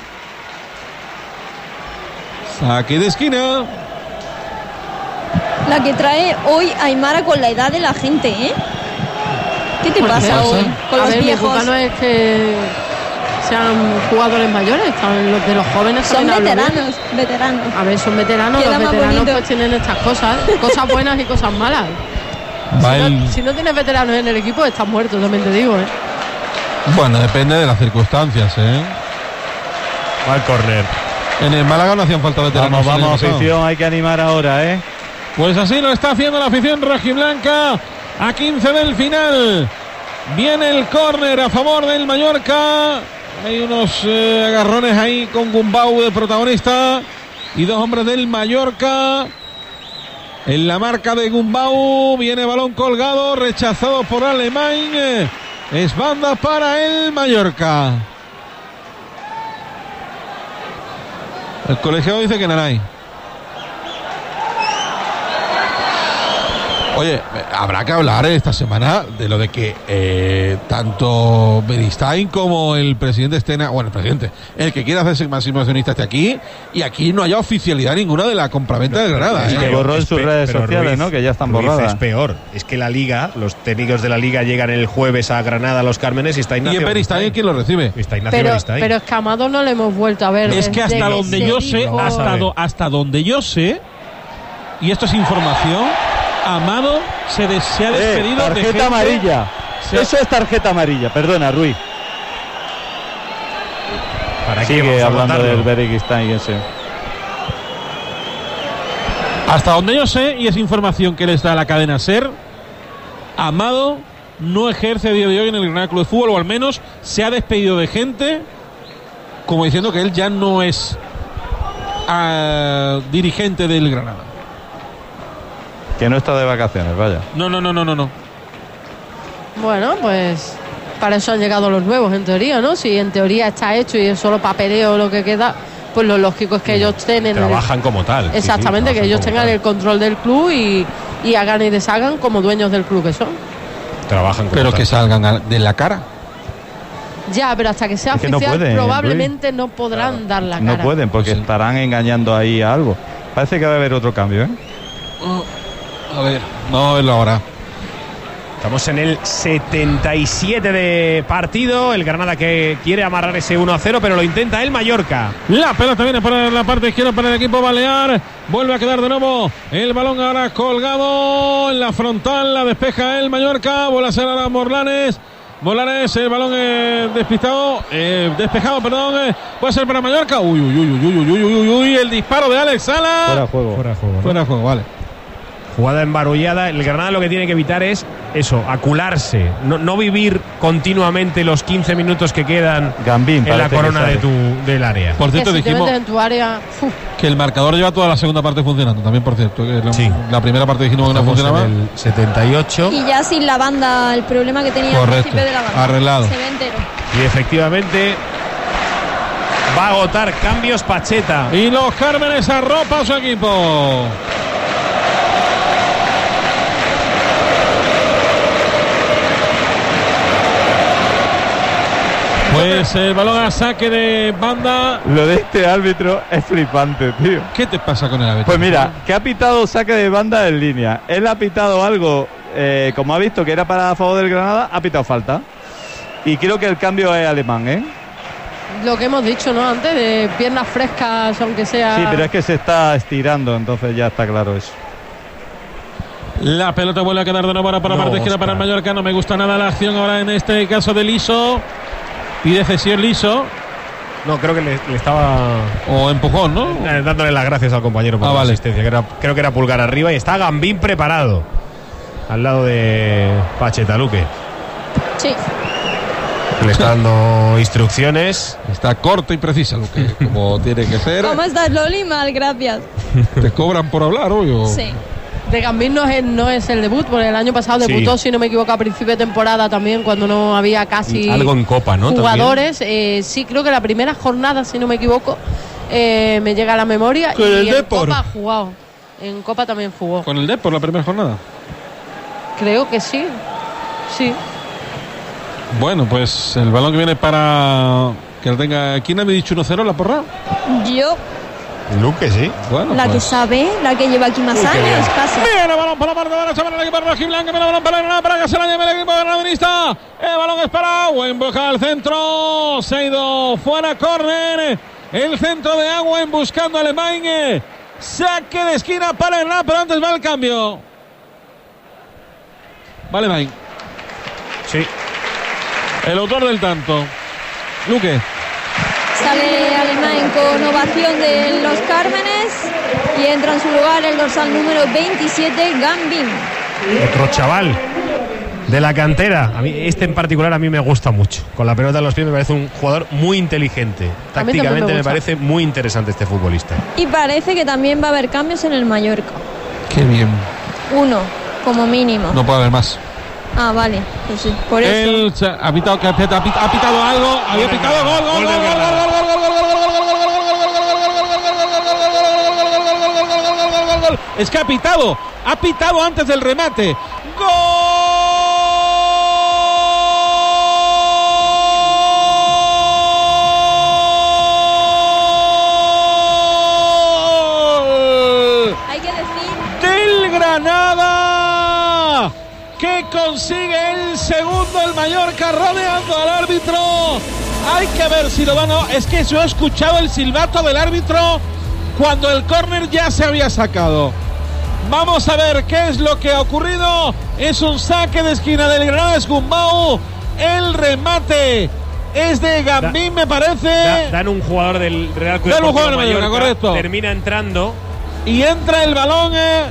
Saque de esquina. La que trae hoy Aymara con la edad de la gente, ¿eh? ¿Qué te pasa, pasa hoy con a los ver, viejos? Mi culpa no es que sean jugadores mayores, están los de los jóvenes. Son veteranos, veteranos. A ver, son veteranos, Queda los más veteranos bonito. pues tienen estas cosas, cosas buenas y cosas malas. Va Si el- no, si no tienes veteranos en el equipo, estás muerto, también te digo, ¿eh? Bueno, depende de las circunstancias, ¿eh? Va al córner. En el Málaga no hacían falta veteranos. Vamos, el año vamos, pasado. afición, hay que animar ahora, ¿eh? Pues así lo está haciendo la afición rojiblanca a quince del final. Viene el córner a favor del Mallorca. Hay unos eh, agarrones ahí con Gumbau de protagonista y dos hombres del Mallorca. En la marca de Gumbau viene balón colgado, rechazado por Alemán. Es banda para el Mallorca. El colegiado dice que Nanay. Oye, habrá que hablar esta semana de lo de que eh, tanto Beristain como el presidente Estena, bueno, el presidente, el que quiera hacerse máximo accionista esté aquí, y aquí no haya oficialidad ninguna de la compraventa de Granada. Y ¿eh? que borró en sus pe- redes pero sociales, Ruiz, ¿no? Que ya están Ruiz, borradas. es peor. Es que la Liga, los técnicos de la Liga llegan el jueves a Granada, a los Cármenes, y está Y Ignacio en Beristain, ¿quién lo recibe? Está Ignacio Pero, Beristain. pero Escamado no le hemos vuelto a ver. Es que desde hasta donde se yo sé, dijo- hasta, do- hasta donde yo sé, y esto es información, Amado se, de, se ha despedido eh, tarjeta de gente, amarilla. Se... Eso es tarjeta amarilla, perdona, Ruiz. ¿Para Sigue hablando del Bereguistainense. Hasta donde yo sé, y es información que les da la cadena SER, Amado no ejerce a día de hoy en el Granada Club de Fútbol, o al menos se ha despedido de gente, como diciendo que él ya no es uh, dirigente del Granada. Que no está de vacaciones, vaya. No, no, no, no, no, no. Bueno, pues para eso han llegado los nuevos, en teoría, ¿no? Si en teoría está hecho y es solo papeleo lo que queda, pues lo lógico es que ellos tengan... Trabajan el... como tal. Exactamente, sí, sí, que ellos tengan tal. el control del club y, y hagan y deshagan como dueños del club que son. Trabajan como Pero tal. que salgan de la cara. Ya, pero hasta que sea es que oficial, no pueden, probablemente Luis. no podrán claro. dar la cara. No pueden, porque sí. estarán engañando ahí a algo. Parece que va a haber otro cambio, ¿eh? Oh, a ver, vamos a verlo ahora. Estamos en el setenta y siete de partido. El Granada que quiere amarrar ese uno a cero, pero lo intenta el Mallorca. La pelota viene para la parte izquierda para el equipo balear. Vuelve a quedar de nuevo el balón ahora colgado en la frontal. La despeja el Mallorca. Vuelve a ser ahora Morlanes. Morlanes, el balón eh, despistado, eh, despejado, perdón. Eh, puede ser para Mallorca. Uy, uy, uy, uy, uy, uy, uy, uy. El disparo de Alex Sala. Fuera de juego. Fuera de juego. ¿no? Fuera de juego, vale. Jugada embarullada. El Granada lo que tiene que evitar es eso, acularse, no, no vivir continuamente los quince minutos que quedan Gambín, en la corona de tu, del área. Por cierto, que si dijimos en tu área, que el marcador lleva toda la segunda parte funcionando. También, por cierto, que la, sí. la primera parte dijimos que no funcionaba. En el setenta y ocho. Y ya sin la banda, el problema que tenía al principio de la banda. Arreglado. Se ve entero. Y efectivamente va a agotar cambios Pacheta. Y los Cármenes arropa a su equipo. Pues el balón a saque de banda. Lo de este árbitro es flipante, tío. ¿Qué te pasa con el árbitro? Pues mira, que ha pitado saque de banda en línea. Él ha pitado algo, eh, como ha visto que era para a favor del Granada, ha pitado falta. Y creo que el cambio es alemán, ¿eh? Lo que hemos dicho, ¿no? Antes, de piernas frescas, aunque sea... Sí, pero es que se está estirando, entonces ya está claro eso. La pelota vuelve a quedar de nuevo para la no, parte izquierda para el Mallorca. No me gusta nada la acción ahora en este caso de Liso. Pide cesión Liso. No, creo que le, le estaba... O empujón, ¿no? Eh, dándole las gracias al compañero por ah, la vale. asistencia. Que era, creo que era pulgar arriba y está Gambín preparado. Al lado de Pacheta, Luque. Sí. Le está dando instrucciones. Está corto y preciso, lo que como tiene que ser. ¿Cómo estás, Loli? Mal, gracias. Te cobran por hablar, obvio. Sí. De Gambín no es, no es el debut, porque el año pasado debutó, sí. si no me equivoco, a principio de temporada también, cuando no había casi algo en Copa, ¿no? jugadores. Eh, sí, creo que la primera jornada, si no me equivoco, eh, me llega a la memoria. Con y el en Depor. Copa ha jugado. En Copa también jugó. Con el Depor la primera jornada. Creo que sí. Sí. Bueno, pues el balón que viene para que lo tenga. ¿Quién había dicho uno cero la porra? Yo, Luque, sí. Bueno, la pues. que sabe, la que lleva aquí más Uy, qué años, bien. casi. Viene el balón para la parte derecha para el equipo rojiblanco. Viene el balón para el Granada para que se la lleve el equipo granadinista. El balón es para Agüen. Busca al centro. Se ha ido fuera, córner. El centro de Agüen buscando a Alemán. Saque de esquina para el Granada, pero antes va el cambio. Vale, Alemán. Sí. El autor del tanto. Luque. Sale Alemán con ovación de los Cármenes y entra en su lugar el dorsal número veintisiete, Gambín. Otro chaval de la cantera. A mí, este en particular a mí me gusta mucho. Con la pelota en los pies me parece un jugador muy inteligente. A mí también Tácticamente me me gusta. parece muy interesante este futbolista. Y parece que también va a haber cambios en el Mallorca. Qué bien. Uno, como mínimo. No puede haber más. Ah, vale. Pues sí, por eso. El ha pitado, ha pitado, ha pitado algo. Había pitado gol, gol, gol, gol, gol, gol, gol, gol, gol, gol, gol, gol. Es que ha pitado, ha pitado antes del remate. ¡Gol! Hay que decir Del Granada, que consigue el segundo el Mallorca rodeando al árbitro. Hay que ver si lo van a... Es que yo he escuchado el silbato del árbitro cuando el córner ya se había sacado. Vamos a ver qué es lo que ha ocurrido. Es un saque de esquina del Granada Escumbau. El remate es de Gambín, me parece. Da, dan un jugador del Real Club Dan un Deportivo jugador de Mallorca, Mallorca, correcto. termina entrando. Y entra el balón eh,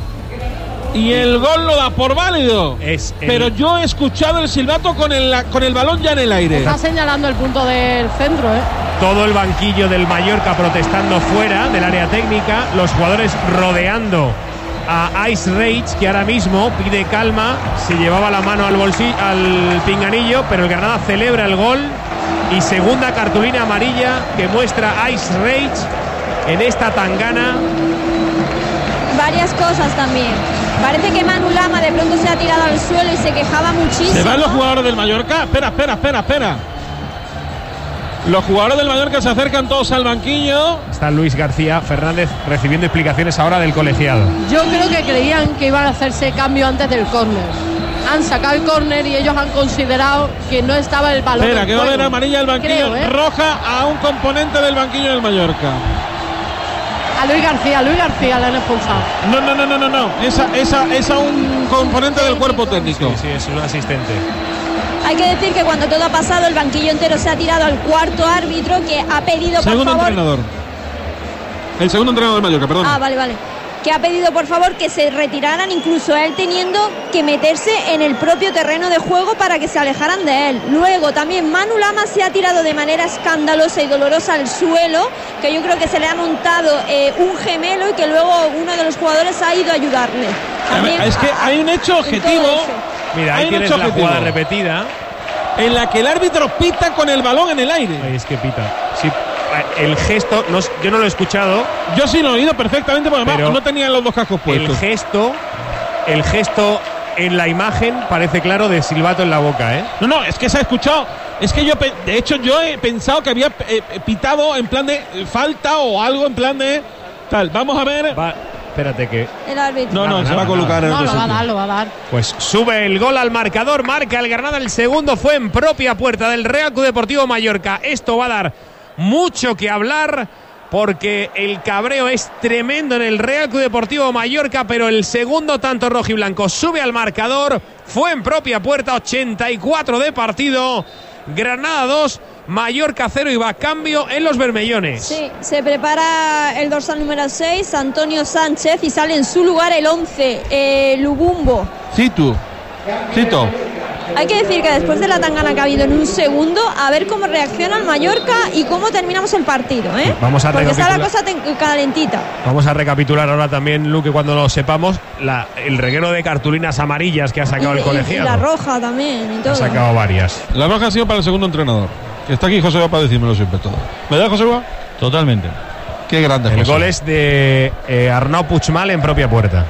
y el gol lo da por válido. Es el- Pero yo he escuchado el silbato con el, con el balón ya en el aire. Está señalando el punto del centro, ¿eh? Todo el banquillo del Mallorca protestando fuera del área técnica. Los jugadores rodeando a Ice Rage, que ahora mismo pide calma. Se llevaba la mano al bolsillo, al pinganillo, pero el Granada celebra el gol. Y segunda cartulina amarilla que muestra Ice Rage en esta tangana. Varias cosas también. Parece que Manu Lama de pronto se ha tirado al suelo y se quejaba muchísimo. Se van los jugadores del Mallorca. Espera, espera, espera, espera. Los jugadores del Mallorca se acercan todos al banquillo. Está Luis García Fernández recibiendo explicaciones ahora del colegiado. Yo creo que creían que iban a hacerse cambio antes del córner. Han sacado el córner y ellos han considerado que no estaba el balón. Espera, en que va a juego. haber amarilla al banquillo. Creo, ¿eh? Roja a un componente del banquillo del Mallorca. A Luis García, a Luis García le han expulsado. No, no, no, no, no, no. Esa, esa, esa un componente del cuerpo técnico. Sí, sí, es un asistente. Hay que decir que cuando todo ha pasado, el banquillo entero se ha tirado al cuarto árbitro, que ha pedido por Segundo favor. entrenador. El segundo entrenador del Mallorca, perdón. Ah, vale, vale. Que ha pedido por favor que se retiraran, incluso él teniendo que meterse en el propio terreno de juego para que se alejaran de él. Luego también Manu Lama se ha tirado de manera escandalosa y dolorosa al suelo, que yo creo que se le ha montado eh, un gemelo y que luego uno de los jugadores ha ido a ayudarle. A ver, También es que a- hay un hecho en todo objetivo. eso. Mira, Hay ahí un tienes hecho la objetivo. jugada repetida. En la que el árbitro pita con el balón en el aire. Ahí es que pita. Sí, el gesto, no, yo no lo he escuchado. Yo sí lo he oído perfectamente porque además Pero no tenían los dos cascos El puestos. gesto, el gesto en la imagen parece claro de silbato en la boca, ¿eh? No, no, es que se ha escuchado. Es que yo, pe- de hecho, yo he pensado que había eh, pitado en plan de eh, falta o algo en plan de tal. Vamos a ver. Va, espérate que El árbitro. No, no, Nada, se va a nada, colocar en No, otro lo va a sitio. dar, lo va a dar. pues sube el gol al marcador, marca el Granada, el segundo fue en propia puerta del Real Club Deportivo Mallorca. Esto va a dar mucho que hablar porque el cabreo es tremendo en el Real Club Deportivo Mallorca, pero el segundo tanto rojiblanco sube al marcador, fue en propia puerta, ochenta y cuatro de partido, Granada dos, Mallorca cero y va a cambio en los bermellones. Sí, se prepara el dorsal número seis, Antonio Sánchez, y sale en su lugar el once, eh, Lubumbo. Cito. Cito. Hay que decir que después de la tangana que ha habido en un segundo, a ver cómo reacciona el Mallorca y cómo terminamos el partido, ¿eh? Vamos a Porque está la recapitular. cosa ten- calentita. Vamos a recapitular ahora también, Luque, cuando lo sepamos, la, el reguero de cartulinas amarillas que ha sacado Y- el y- colegiado. Y la roja también y todo. Ha sacado varias. La roja ha sido para el segundo entrenador. Que está aquí Joseba para decírmelo siempre todo. ¿Verdad, Joseba? Totalmente. Qué grande El José. gol es de eh, Arnau Puigmal en propia puerta.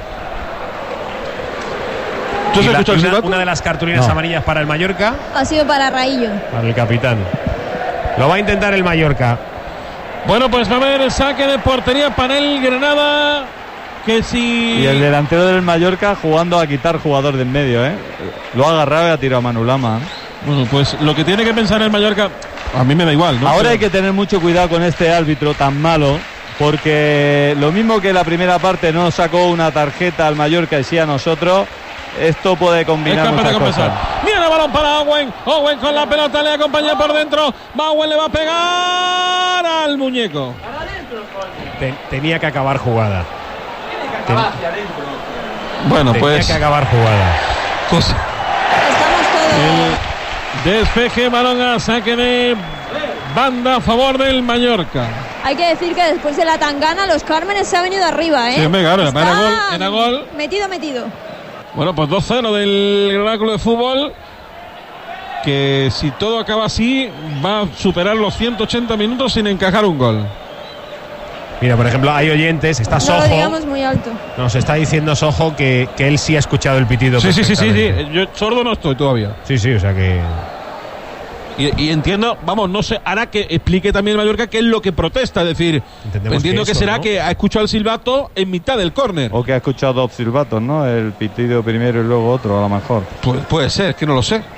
¿Tú has Y la- escuchado el una, silbato? una de las cartulinas No. amarillas para el Mallorca, Ha sido para Raillo. para el capitán. Lo va a intentar el Mallorca. Bueno, pues va a haber el saque de portería para el Granada. Que si. Y el delantero del Mallorca jugando a quitar jugador de en medio, ¿eh? Lo ha agarrado y ha tirado a Manu Lama. Bueno, pues lo que tiene que pensar el Mallorca. A mí me da igual, ¿no? Ahora Pero- hay que tener mucho cuidado con este árbitro tan malo, porque lo mismo que la primera parte no sacó una tarjeta al Mallorca y sí a nosotros, esto puede Es combinar capaz de muchas compensar. cosas. Mira el balón para Owen. Owen con la pelota le acompaña por dentro. Owen le va a pegar al muñeco. Te- tenía que acabar jugada. Ten- Bueno, tenía pues. que acabar jugada. Cosa. Estamos todos. El despeje, balón a saque de banda a favor del Mallorca. Hay que decir que después de la tangana, los Cármenes se ha venido arriba, ¿eh? Sí, venga, ahora, Está era gol, era gol. Metido, metido. Bueno, pues dos cero del Granada Club de Fútbol. Que si todo acaba así, va a superar los ciento ochenta minutos sin encajar un gol. Mira, por ejemplo, hay oyentes, está No lo Sojo, digamos muy alto. nos está diciendo Sojo que, que él sí ha escuchado el pitido. Sí, sí, sí, sí, sí. perfectamente. Yo sordo no estoy todavía. Sí, sí, o sea que. Y, y entiendo, vamos, no sé, hará que explique también el Mallorca qué es lo que protesta. Es decir, Entendemos entiendo que que, eso, será ¿no? que ha escuchado el silbato en mitad del córner. O que ha escuchado dos silbatos, ¿no? El pitido primero y luego otro, a lo mejor. Pu- puede ser, que no lo sé.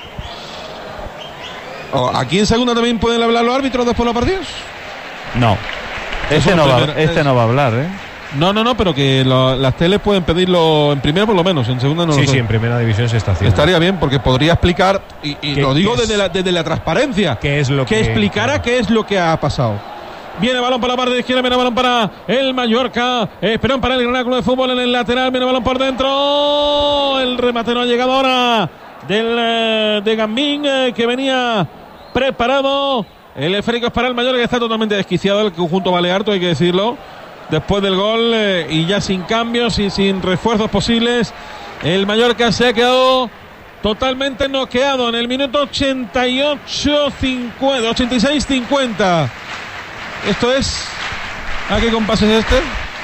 O, ¿aquí en segunda también pueden hablar los árbitros después de los partidos? No. Este Eso no, no va, primero- este es- no va a hablar, ¿eh? No, no, no, pero que lo, las teles pueden pedirlo en primera por lo menos, en segunda no Sí, lo sé. sí, en primera división se está haciendo. Estaría bien porque podría explicar, y, y ¿Qué- lo digo qué es? desde la, desde la transparencia, ¿Qué es lo que que- explicara qué es lo que ha pasado. Viene balón por la parte izquierda, viene balón para el Mallorca. Esperón para el Granada Club de Fútbol en el lateral, viene balón por dentro. El remate no ha llegado ahora del, eh, de Gambín, eh, que venía preparado. El esférico es para el Mallorca, que está totalmente desquiciado el conjunto balear, hay que decirlo. Después del gol eh, y ya sin cambios y sin refuerzos posibles, el Mallorca se ha quedado totalmente noqueado en el minuto ochenta y ocho cincuenta, ochenta y seis cincuenta. Esto es. ¿A qué compás es este?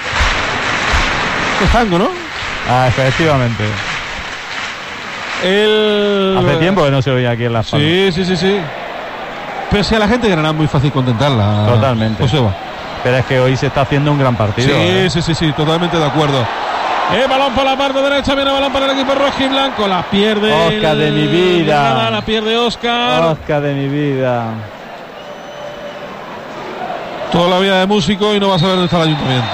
Es tango, ¿no? Ah, efectivamente. El... Hace tiempo que no se oía aquí en la Palmas. Sí, sí, sí, sí. Pero si a la gente de Granada es muy fácil contentarla. Totalmente. Joseba. Pero es que hoy se está haciendo un gran partido. Sí, ¿eh? sí, sí, sí, totalmente de acuerdo. El balón por la parte derecha, viene balón para el equipo rojo y blanco. La pierde. Oscar de mi vida. Granada, la pierde Oscar. Oscar de mi vida. Toda la vida de músico y no va a saber dónde está el ayuntamiento.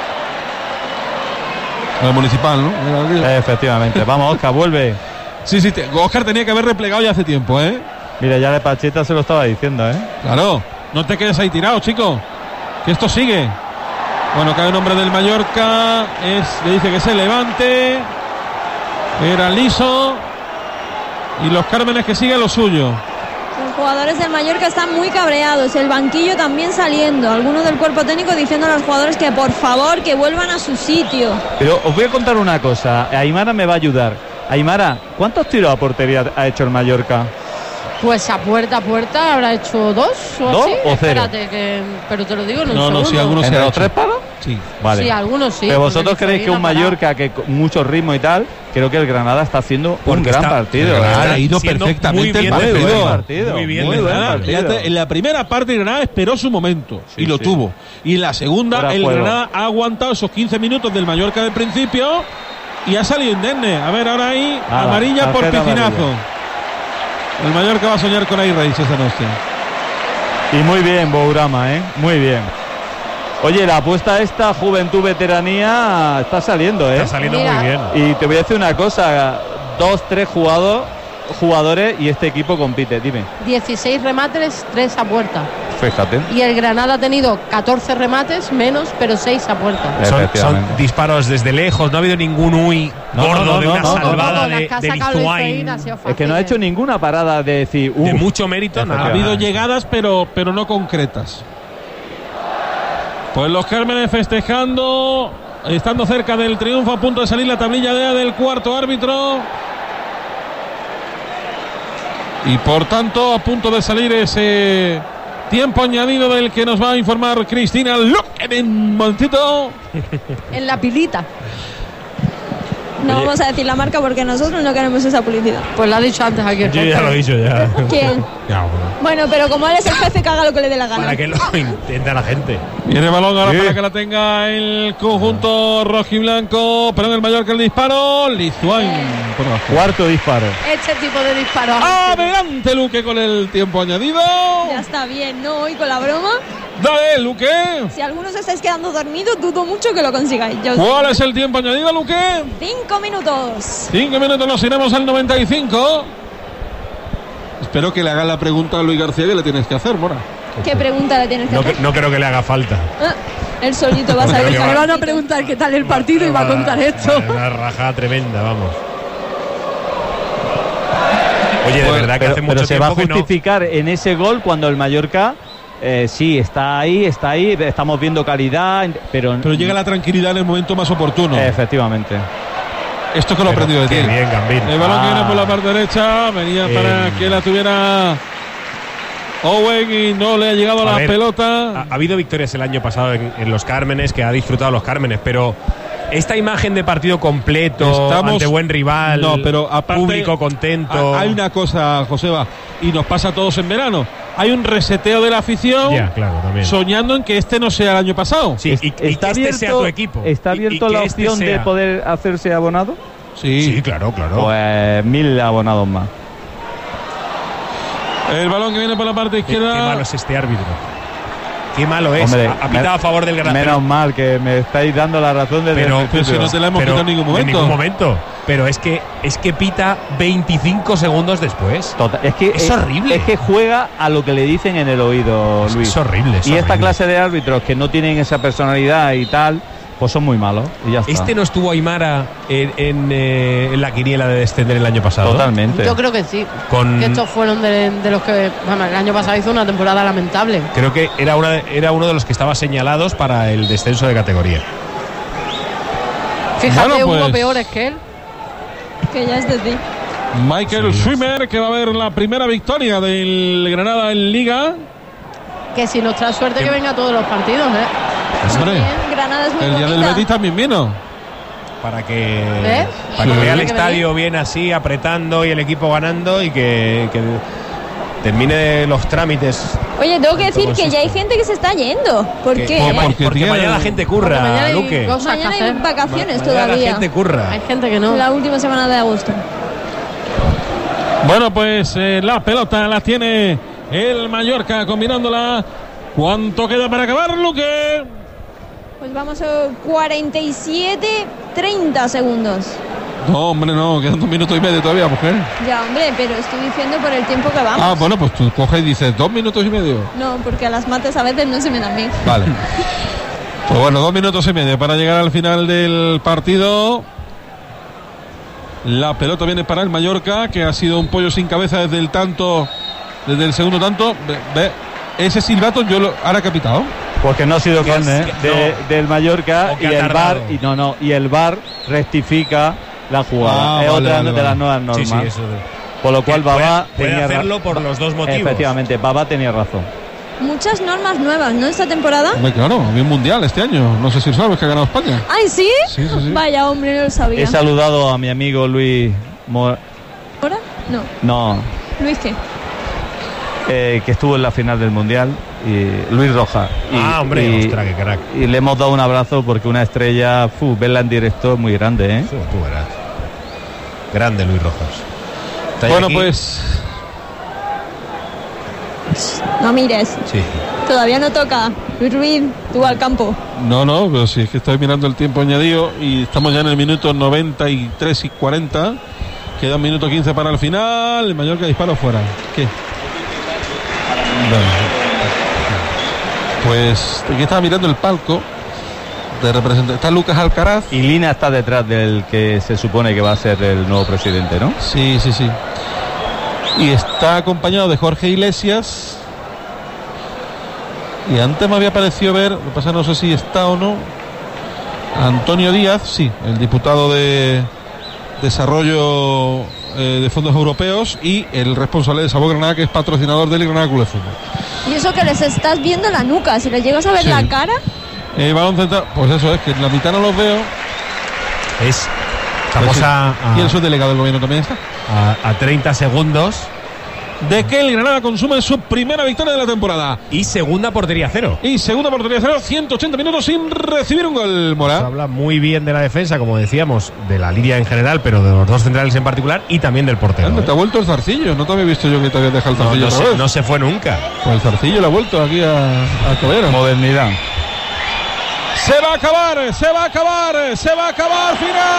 El municipal, ¿no? Efectivamente. Vamos, Oscar, vuelve. Sí, sí, te, Oscar tenía que haber replegado ya hace tiempo, ¿eh? Mira, ya de Pacheta se lo estaba diciendo, ¿eh? Claro. No te quedes ahí tirado, chico. Que esto sigue. Bueno, cae un hombre del Mallorca. Es, le dice que se levante. Era liso. Y los Cármenes que sigan lo suyo. Los jugadores del Mallorca están muy cabreados, el banquillo también saliendo, algunos del cuerpo técnico diciendo a los jugadores que por favor que vuelvan a su sitio. Pero os voy a contar una cosa, Aymara me va a ayudar. Aymara, ¿cuántos tiros a portería ha hecho el Mallorca? Pues a puerta a puerta habrá hecho dos o ¿Dos así. o cero? Espérate, que, pero te lo digo en un No, no, segundo. sí, algunos se ¿Entre ha los hecho. tres palos? Sí. Vale. Sí, algunos sí. Pero porque vosotros creéis que un Vizcaíno ha parado. Mallorca que con mucho ritmo y tal, creo que el Granada está haciendo un Porque gran está- partido. el Granada ¿eh? ha ido siendo perfectamente muy bien el Muy partido. buen partido. Muy bien, muy de buen Granada. partido. Fíjate, en la primera parte el Granada esperó su momento Sí, y lo sí. tuvo. Y en la segunda Fuera el juego. Granada ha aguantado esos quince minutos del Mallorca del principio y ha salido indemne. A ver, ahora ahí Nada, amarilla por tarjeta piscinazo. amarilla. El Mallorca va a soñar con Airreis esta noche. Y muy bien, Bourama, ¿eh? Muy bien. Oye, la apuesta esta, Juventud Veteranía, está saliendo, ¿eh? Está saliendo Mira. muy bien. Y te voy a decir una cosa, dos, tres jugadores, jugadores y este equipo compite, dime. dieciséis remates, tres a puerta. Fíjate. Y el Granada ha tenido catorce remates menos, pero seis a puerta. Son, son Efectivamente. disparos desde lejos, no ha habido ningún uy No, gordo no, no, de no, una no, no, salvada no, las de, que ha de sacado Luis Lizuain. Feín ha sido Es que no ha fáciles. hecho ninguna parada de decir, De "Uh". mucho mérito, Ha nada. habido llegadas, pero, pero no concretas. Pues los Cármenes festejando, estando cerca del triunfo, a punto de salir la tablilla de del cuarto árbitro. Y por tanto, a punto de salir ese tiempo añadido del que nos va a informar Cristina Luque en un momentito. En la pilita. No Oye. vamos a decir la marca porque nosotros no queremos esa publicidad. Pues lo ha dicho antes aquí el Yo ya jefe. lo he dicho ya. ¿Quién? Ya, bueno, Bueno, pero como él es el jefe, que haga lo que le dé la gana. para que lo intente la gente. Viene el balón ahora Sí. para que la tenga el conjunto rojiblanco. Pero en el Mallorca el disparo. Lizuain por abajo. Cuarto disparo. Este tipo de disparos. Adelante Luque con el tiempo añadido. Ya está bien, ¿no? Hoy con la broma. Dale Luque. Si algunos estáis quedando dormidos, dudo mucho que lo consigáis. Yo ¿Cuál es el tiempo añadido, Luque? Cinco minutos. Cinco minutos, nos iremos al noventa y cinco. Espero que le hagan la pregunta a Luis García que le tienes que hacer, Mora. ¿Qué pregunta le tienes que No, hacer? no creo que le haga falta. Ah, él solito va a saber. Creo que Me va- van a preguntar qué tal el partido y va a contar esto. Vale, una rajada tremenda, vamos. Oye, de Bueno, verdad que Pero, hace pero mucho se va a tiempo que no. justificar en ese gol cuando el Mallorca, eh, sí, está ahí, está ahí, estamos viendo calidad, pero... Pero llega la tranquilidad en el momento más oportuno. Efectivamente. Esto que lo he Pero aprendido de qué ti. bien, Gambín. El balón que Ah. viene por la parte derecha. Venía para Eh. que la tuviera Owen y no le ha llegado A la ver, pelota. Ha, ha habido victorias el año pasado en, en los Cármenes, que ha disfrutado los Cármenes, pero esta imagen de partido completo, Estamos- ante buen rival, No, pero aparte, público contento. ha- Hay una cosa, Joseba, y nos pasa a todos en verano. Hay un reseteo de la afición, Ya, claro, también. soñando en que este no sea el año pasado. Sí, y, y que este sea tu equipo. ¿Está Y- y abierto que la este opción de sea- poder hacerse abonado? Sí. Sí, claro, claro. Pues mil abonados más. El balón que viene por la parte Qué, qué izquierda. malo es este árbitro. qué malo es. Hombre, ha, ha pitado a favor del Granada. Menos mal que me estáis dando la razón desde Pero, el Pero si principio. no te la hemos Pero quitado en ningún momento. En ningún momento. Pero es que es que pita veinticinco segundos después. Total, es que Es horrible. Es que juega a lo que le dicen en el oído, Es- Luis. es horrible, es y esta horrible. clase de árbitros que no tienen esa personalidad y tal, pues son muy malos. Y ya está. Este no estuvo Aymara en, en, eh, en la quiniela de descender el año pasado. Totalmente. Yo creo que sí. Con- Que estos fueron de, de los que. Bueno, el año pasado hizo una temporada lamentable. Creo que era, una, de- era uno de los que estaba señalados para el descenso de categoría. Fíjate, Bueno, pues- hubo peores que él. Que ya es decir. Michael Schwimmer, que va a ver la primera victoria del Granada en Liga. Que si nos trae suerte que venga a todos los partidos, ¿eh? Hombre, Bien, Granada es muy el día del bonita. Betis también vino. Para que, ¿Ves? para que Sí. vea el Tiene que estadio bien así, apretando y el equipo ganando y que, que termine los trámites. Oye, tengo que Tanto decir que ya hay consiste. gente que se está yendo. ¿Por Que- qué? porque, eh? ma- Porque porque tiene- mañana la gente Porque curra, mañana hay Luque. cosas que Mañana hay hacer. vacaciones Mañana todavía. la gente curra. Hay gente que no. La última semana de agosto. Bueno, pues eh, la pelota la tiene el Mallorca combinándola. ¿Cuánto queda para acabar, Luque? Pues vamos a cuarenta y siete, treinta segundos. No, hombre, no, quedan dos minutos y medio todavía, mujer. Ya, hombre, pero estoy diciendo por el tiempo que vamos. Ah, bueno, pues tú coges y dices dos minutos y medio. No, porque a las mates a veces no se me dan bien. Vale. Pues bueno, dos minutos y medio para llegar al final del partido. La pelota viene para el Mallorca, que ha sido un pollo sin cabeza desde el tanto, desde el segundo tanto. Ve, ve, ese silbato yo lo ahora que ha pitado. Porque no ha sido Que es- córner que- de- no. del Mallorca O que y ha el tardado. VAR y no no y el VAR rectifica la jugada. Ah, es vale, otra vale, de las vale. nuevas normas. Sí, sí, eso de- Por lo cual que puede- Babá puede tenía ra- hacerlo por los dos motivos. Efectivamente, Babá tenía razón. Muchas normas nuevas, ¿no? Esta temporada. Hombre, claro, había un mundial este año. No sé si sabes que ha ganado España. ¡Ay, sí! Sí, sí, sí. Vaya, hombre, no lo sabía. He saludado a mi amigo Luis Mo- ¿Ahora? No. no, ¿Luis qué? eh, que estuvo en la final del mundial, y Luis Rojas. Y- Ah, hombre, y, ostras, qué crack. y le hemos dado un abrazo porque una estrella, fu, verla en directo es muy grande, ¿eh? Sí, tú verás. Grande Luis Rojas. ¿Está ahí Bueno, aquí? pues No mires. Sí. Todavía no toca. Luis Ruiz, tú al campo. no, no, pero si es que estoy mirando el tiempo añadido y estamos ya en el minuto noventa y tres y cuarenta. Queda un minuto quince para el final. El Mallorca disparo fuera. ¿Qué? Bueno. Pues aquí estaba mirando el palco de representante. Está Lucas Alcaraz. Y Lina está detrás del que se supone que va a ser el nuevo presidente, ¿no? Sí, sí, sí. Y está acompañado de Jorge Iglesias. Y antes me había parecido ver, lo que pasa no sé si está o no, Antonio Díaz, sí, el diputado de Desarrollo eh, de Fondos Europeos y el responsable de Sabor Granada, que es patrocinador del Granada Club de Fútbol. Y eso que les estás viendo la nuca. Si les llegas a ver Sí. la cara. Eh, balón central, pues eso es, que en la mitad no los veo. Es. Estamos Pues, a, a, y el subdelegado del gobierno también está. a, a treinta segundos De que el Granada consume su primera victoria de la temporada. y segunda portería cero. Y segunda portería cero, ciento ochenta minutos sin recibir un gol, Se Mora. habla muy bien de la defensa, como decíamos, de la línea en general, pero de los dos centrales en particular y también del portero. Anda, ¿eh? te ha vuelto el zarcillo, no te había visto yo que te había dejado el No, zarcillo no otra se, vez. no se fue nunca. Pues el zarcillo le ha vuelto aquí a, a Caballero. Modernidad. Se va a acabar, se va a acabar, se va a acabar.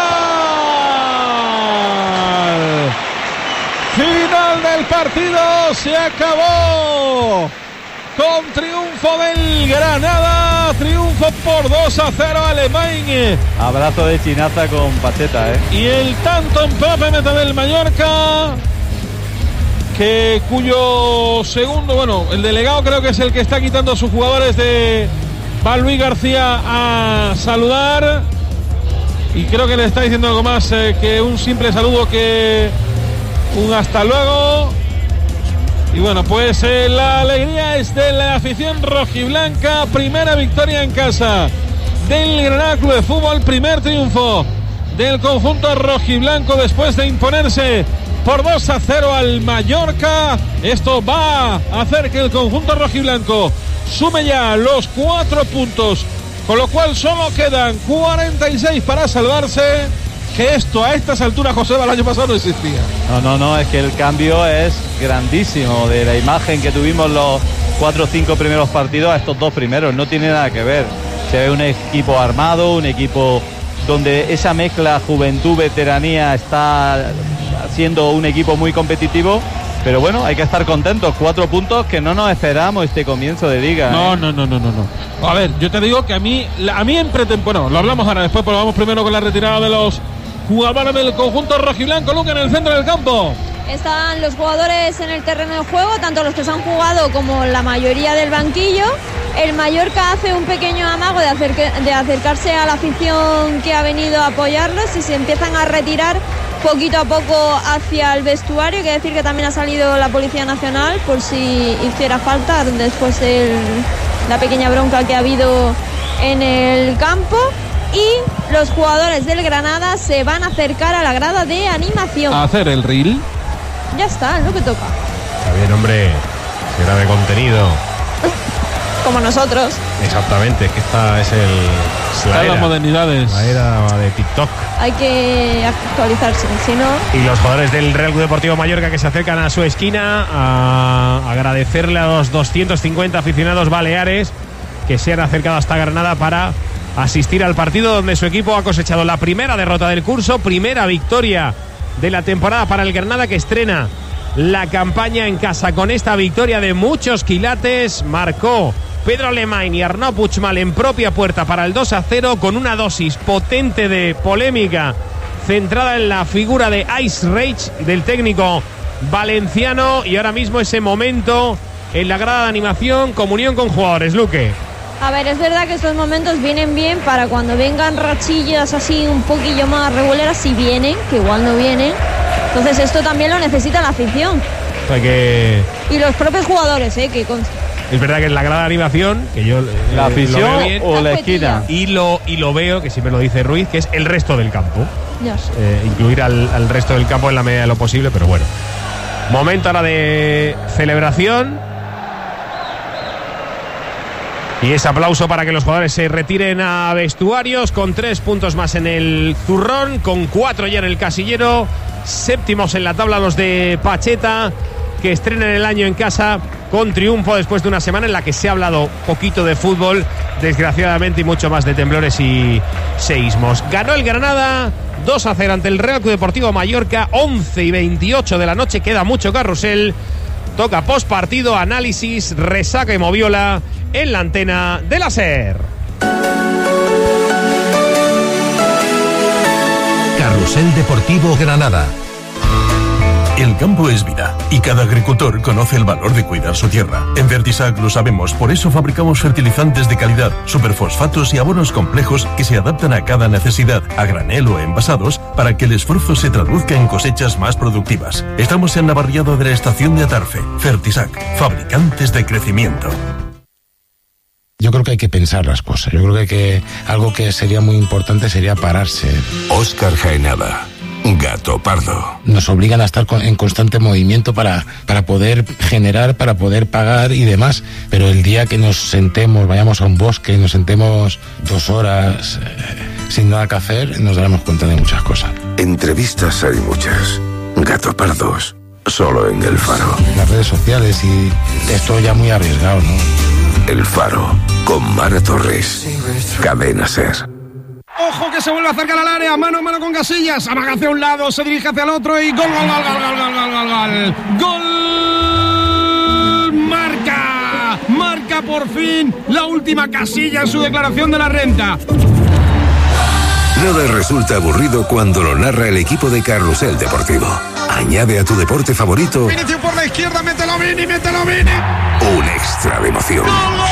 Final. Final del partido, se acabó. Con triunfo del Granada, triunfo por dos a cero alemán. Abrazo de chinaza con Pacheta, ¿eh? Y el tanto en propia meta del Mallorca, que cuyo segundo, bueno, el delegado creo que es el que está quitando a sus jugadores de va Luis García a saludar. Y creo que le está diciendo algo más eh, que un simple saludo, que un hasta luego. Y bueno, pues eh, la alegría es de la afición rojiblanca. Primera victoria en casa del Granada Club de Fútbol. Primer triunfo del conjunto rojiblanco después de imponerse por dos a cero al Mallorca. Esto va a hacer que el conjunto rojiblanco sume ya los cuatro puntos, con lo cual solo quedan cuarenta y seis para salvarse. Que esto a estas alturas, José, el año pasado no existía. No, no, no, es que el cambio es grandísimo de la imagen que tuvimos los cuatro o cinco primeros partidos a estos dos primeros, no tiene nada que ver. Se ve un equipo armado, un equipo donde esa mezcla juventud-veteranía está siendo un equipo muy competitivo. Pero bueno, hay que estar contentos. Cuatro puntos que no nos esperamos este comienzo de liga. No, ¿eh? no, no, no, no, no. A ver, yo te digo que a mí, a mí en pretemporada, bueno, lo hablamos ahora después, pero vamos primero con la retirada de los jugadores del conjunto rojiblanco. Luque, en el centro del campo. Están los jugadores en el terreno de juego, tanto los que se han jugado como la mayoría del banquillo. El Mallorca hace un pequeño amago de, acerque, de acercarse a la afición que ha venido a apoyarlos y se empiezan a retirar poquito a poco hacia el vestuario. Hay que decir que también ha salido la Policía Nacional por si hiciera falta después de la pequeña bronca que ha habido en el campo. Y los jugadores del Granada se van a acercar a la grada de animación. A hacer el reel. Ya está, es lo que toca. Está bien, hombre. Será de contenido. Como nosotros. Exactamente, es que esta es el. Es la Están era, las modernidades. La era de TikTok. Hay que actualizarse, si no. Y los jugadores del Real Club Deportivo Mallorca que se acercan a su esquina a agradecerle a los doscientos cincuenta aficionados baleares que se han acercado hasta Granada para asistir al partido donde su equipo ha cosechado la primera derrota del curso, primera victoria de la temporada para el Granada, que estrena la campaña en casa con esta victoria de muchos quilates. Marcó Pedro Alemany y Arnau Puigmal en propia puerta para el dos a cero, con una dosis potente de polémica centrada en la figura de Ice Rage del técnico valenciano. Y ahora mismo ese momento en la grada de animación, comunión con jugadores. Luque. A ver, es verdad que estos momentos vienen bien para cuando vengan rachillas así un poquillo más reguleras, si vienen, que igual no vienen. Entonces esto también lo necesita la afición. O sea que... Y los propios jugadores, ¿eh? Que consta. Es verdad que en la grada de animación, que yo... ¿La eh, afición lo veo bien, o la esquina? Y lo, y lo veo, que siempre lo dice Ruiz, que es el resto del campo. Ya sé. Eh, incluir al, al resto del campo en la medida de lo posible, pero bueno. Momento ahora de celebración. Y ese aplauso para que los jugadores se retiren a vestuarios, con tres puntos más en el zurrón, con cuatro ya en el casillero. Séptimos en la tabla los de Pacheta, que estrenan el año en casa con triunfo después de una semana en la que se ha hablado poquito de fútbol, desgraciadamente, y mucho más de temblores y seísmos. Ganó el Granada dos a cero ante el Real Club Deportivo Mallorca. Once y veintiocho de la noche, queda mucho carrusel. Toca postpartido, análisis, resaca y moviola en la antena de la SER. Carrusel Deportivo Granada. El campo es vida y cada agricultor conoce el valor de cuidar su tierra. En Fertisac lo sabemos, por eso fabricamos fertilizantes de calidad, superfosfatos y abonos complejos que se adaptan a cada necesidad, a granel o envasados, para que el esfuerzo se traduzca en cosechas más productivas. Estamos en Navarriado de la estación de Atarfe. Fertisac, fabricantes de crecimiento. Yo creo que hay que pensar las cosas. Yo creo que, hay que algo que sería muy importante sería pararse. Óscar Jaenada, Gato Pardo. Nos obligan a estar en constante movimiento para, para poder generar, para poder pagar y demás. Pero el día que nos sentemos, vayamos a un bosque, nos sentemos dos horas eh, sin nada que hacer, nos daremos cuenta de muchas cosas. Entrevistas hay muchas. Gato Pardos, solo en El Faro. Las redes sociales y esto ya muy arriesgado, ¿no? El Faro, con Mara Torres. Cadena SER. Ojo que se vuelve a acercar al área, mano a mano con Casillas, amaga hacia un lado, se dirige hacia el otro y gol, gol, gol, gol, gol, gol, gol, gol, gol, marca, marca por fin la última Casilla en su declaración de la renta. Nada resulta aburrido cuando lo narra el equipo de Carrusel Deportivo. Añade a tu deporte favorito Vinicius por la izquierda, mételo Vini, mételo Vini. un extra de emoción.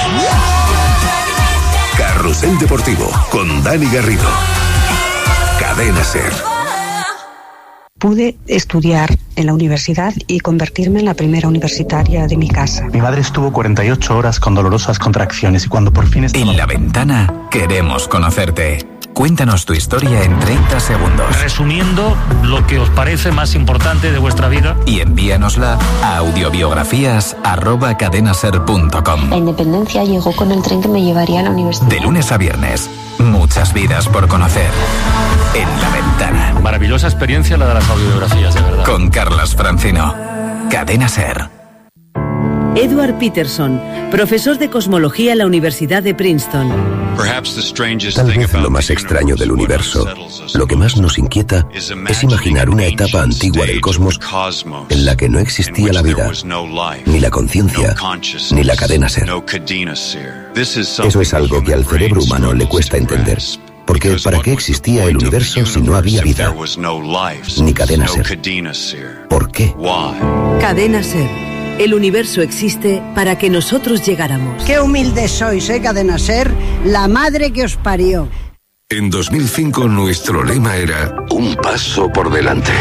Carrusel Deportivo con Dani Garrido. Cadena SER. Pude estudiar en la universidad y convertirme en la primera universitaria de mi casa. Mi madre estuvo cuarenta y ocho horas con dolorosas contracciones y cuando por fin estaba... En La Ventana queremos conocerte. Cuéntanos tu historia en treinta segundos. Resumiendo lo que os parece más importante de vuestra vida. Y envíanosla a audiobiografías arroba cadenaser punto com. La independencia llegó con el tren que me llevaría a la universidad. De lunes a viernes, muchas vidas por conocer. En La Ventana. Maravillosa experiencia la de las audiobiografías, de verdad. Con Carlas Francino. Cadena SER. Edward Peterson, profesor de cosmología en la Universidad de Princeton. Tal vez lo más extraño del universo, lo que más nos inquieta, es imaginar una etapa antigua del cosmos en la que no existía la vida, ni la conciencia, ni la cadena ser. Eso es algo que al cerebro humano le cuesta entender. Porque ¿para qué existía el universo si no había vida? Ni cadena ser. ¿Por qué? Cadena Ser. El universo existe para que nosotros llegáramos. Qué humildes sois, ¿eh, Cadena Ser? La madre que os parió. En dos mil cinco nuestro lema era un paso por delante.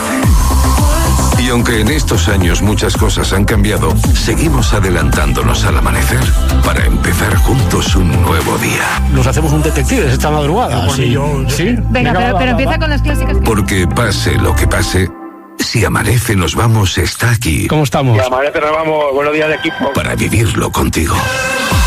Y aunque en estos años muchas cosas han cambiado, seguimos adelantándonos al amanecer para empezar juntos un nuevo día. Nos hacemos un detective esta madrugada. Sí. Yo, ¿sí? Venga, Venga pero, va, pero va, empieza va. con las clásicas. Porque pase lo que pase, si amanece nos vamos está aquí. ¿Cómo estamos? Si amanece nos vamos, buenos días de equipo. Para vivirlo contigo.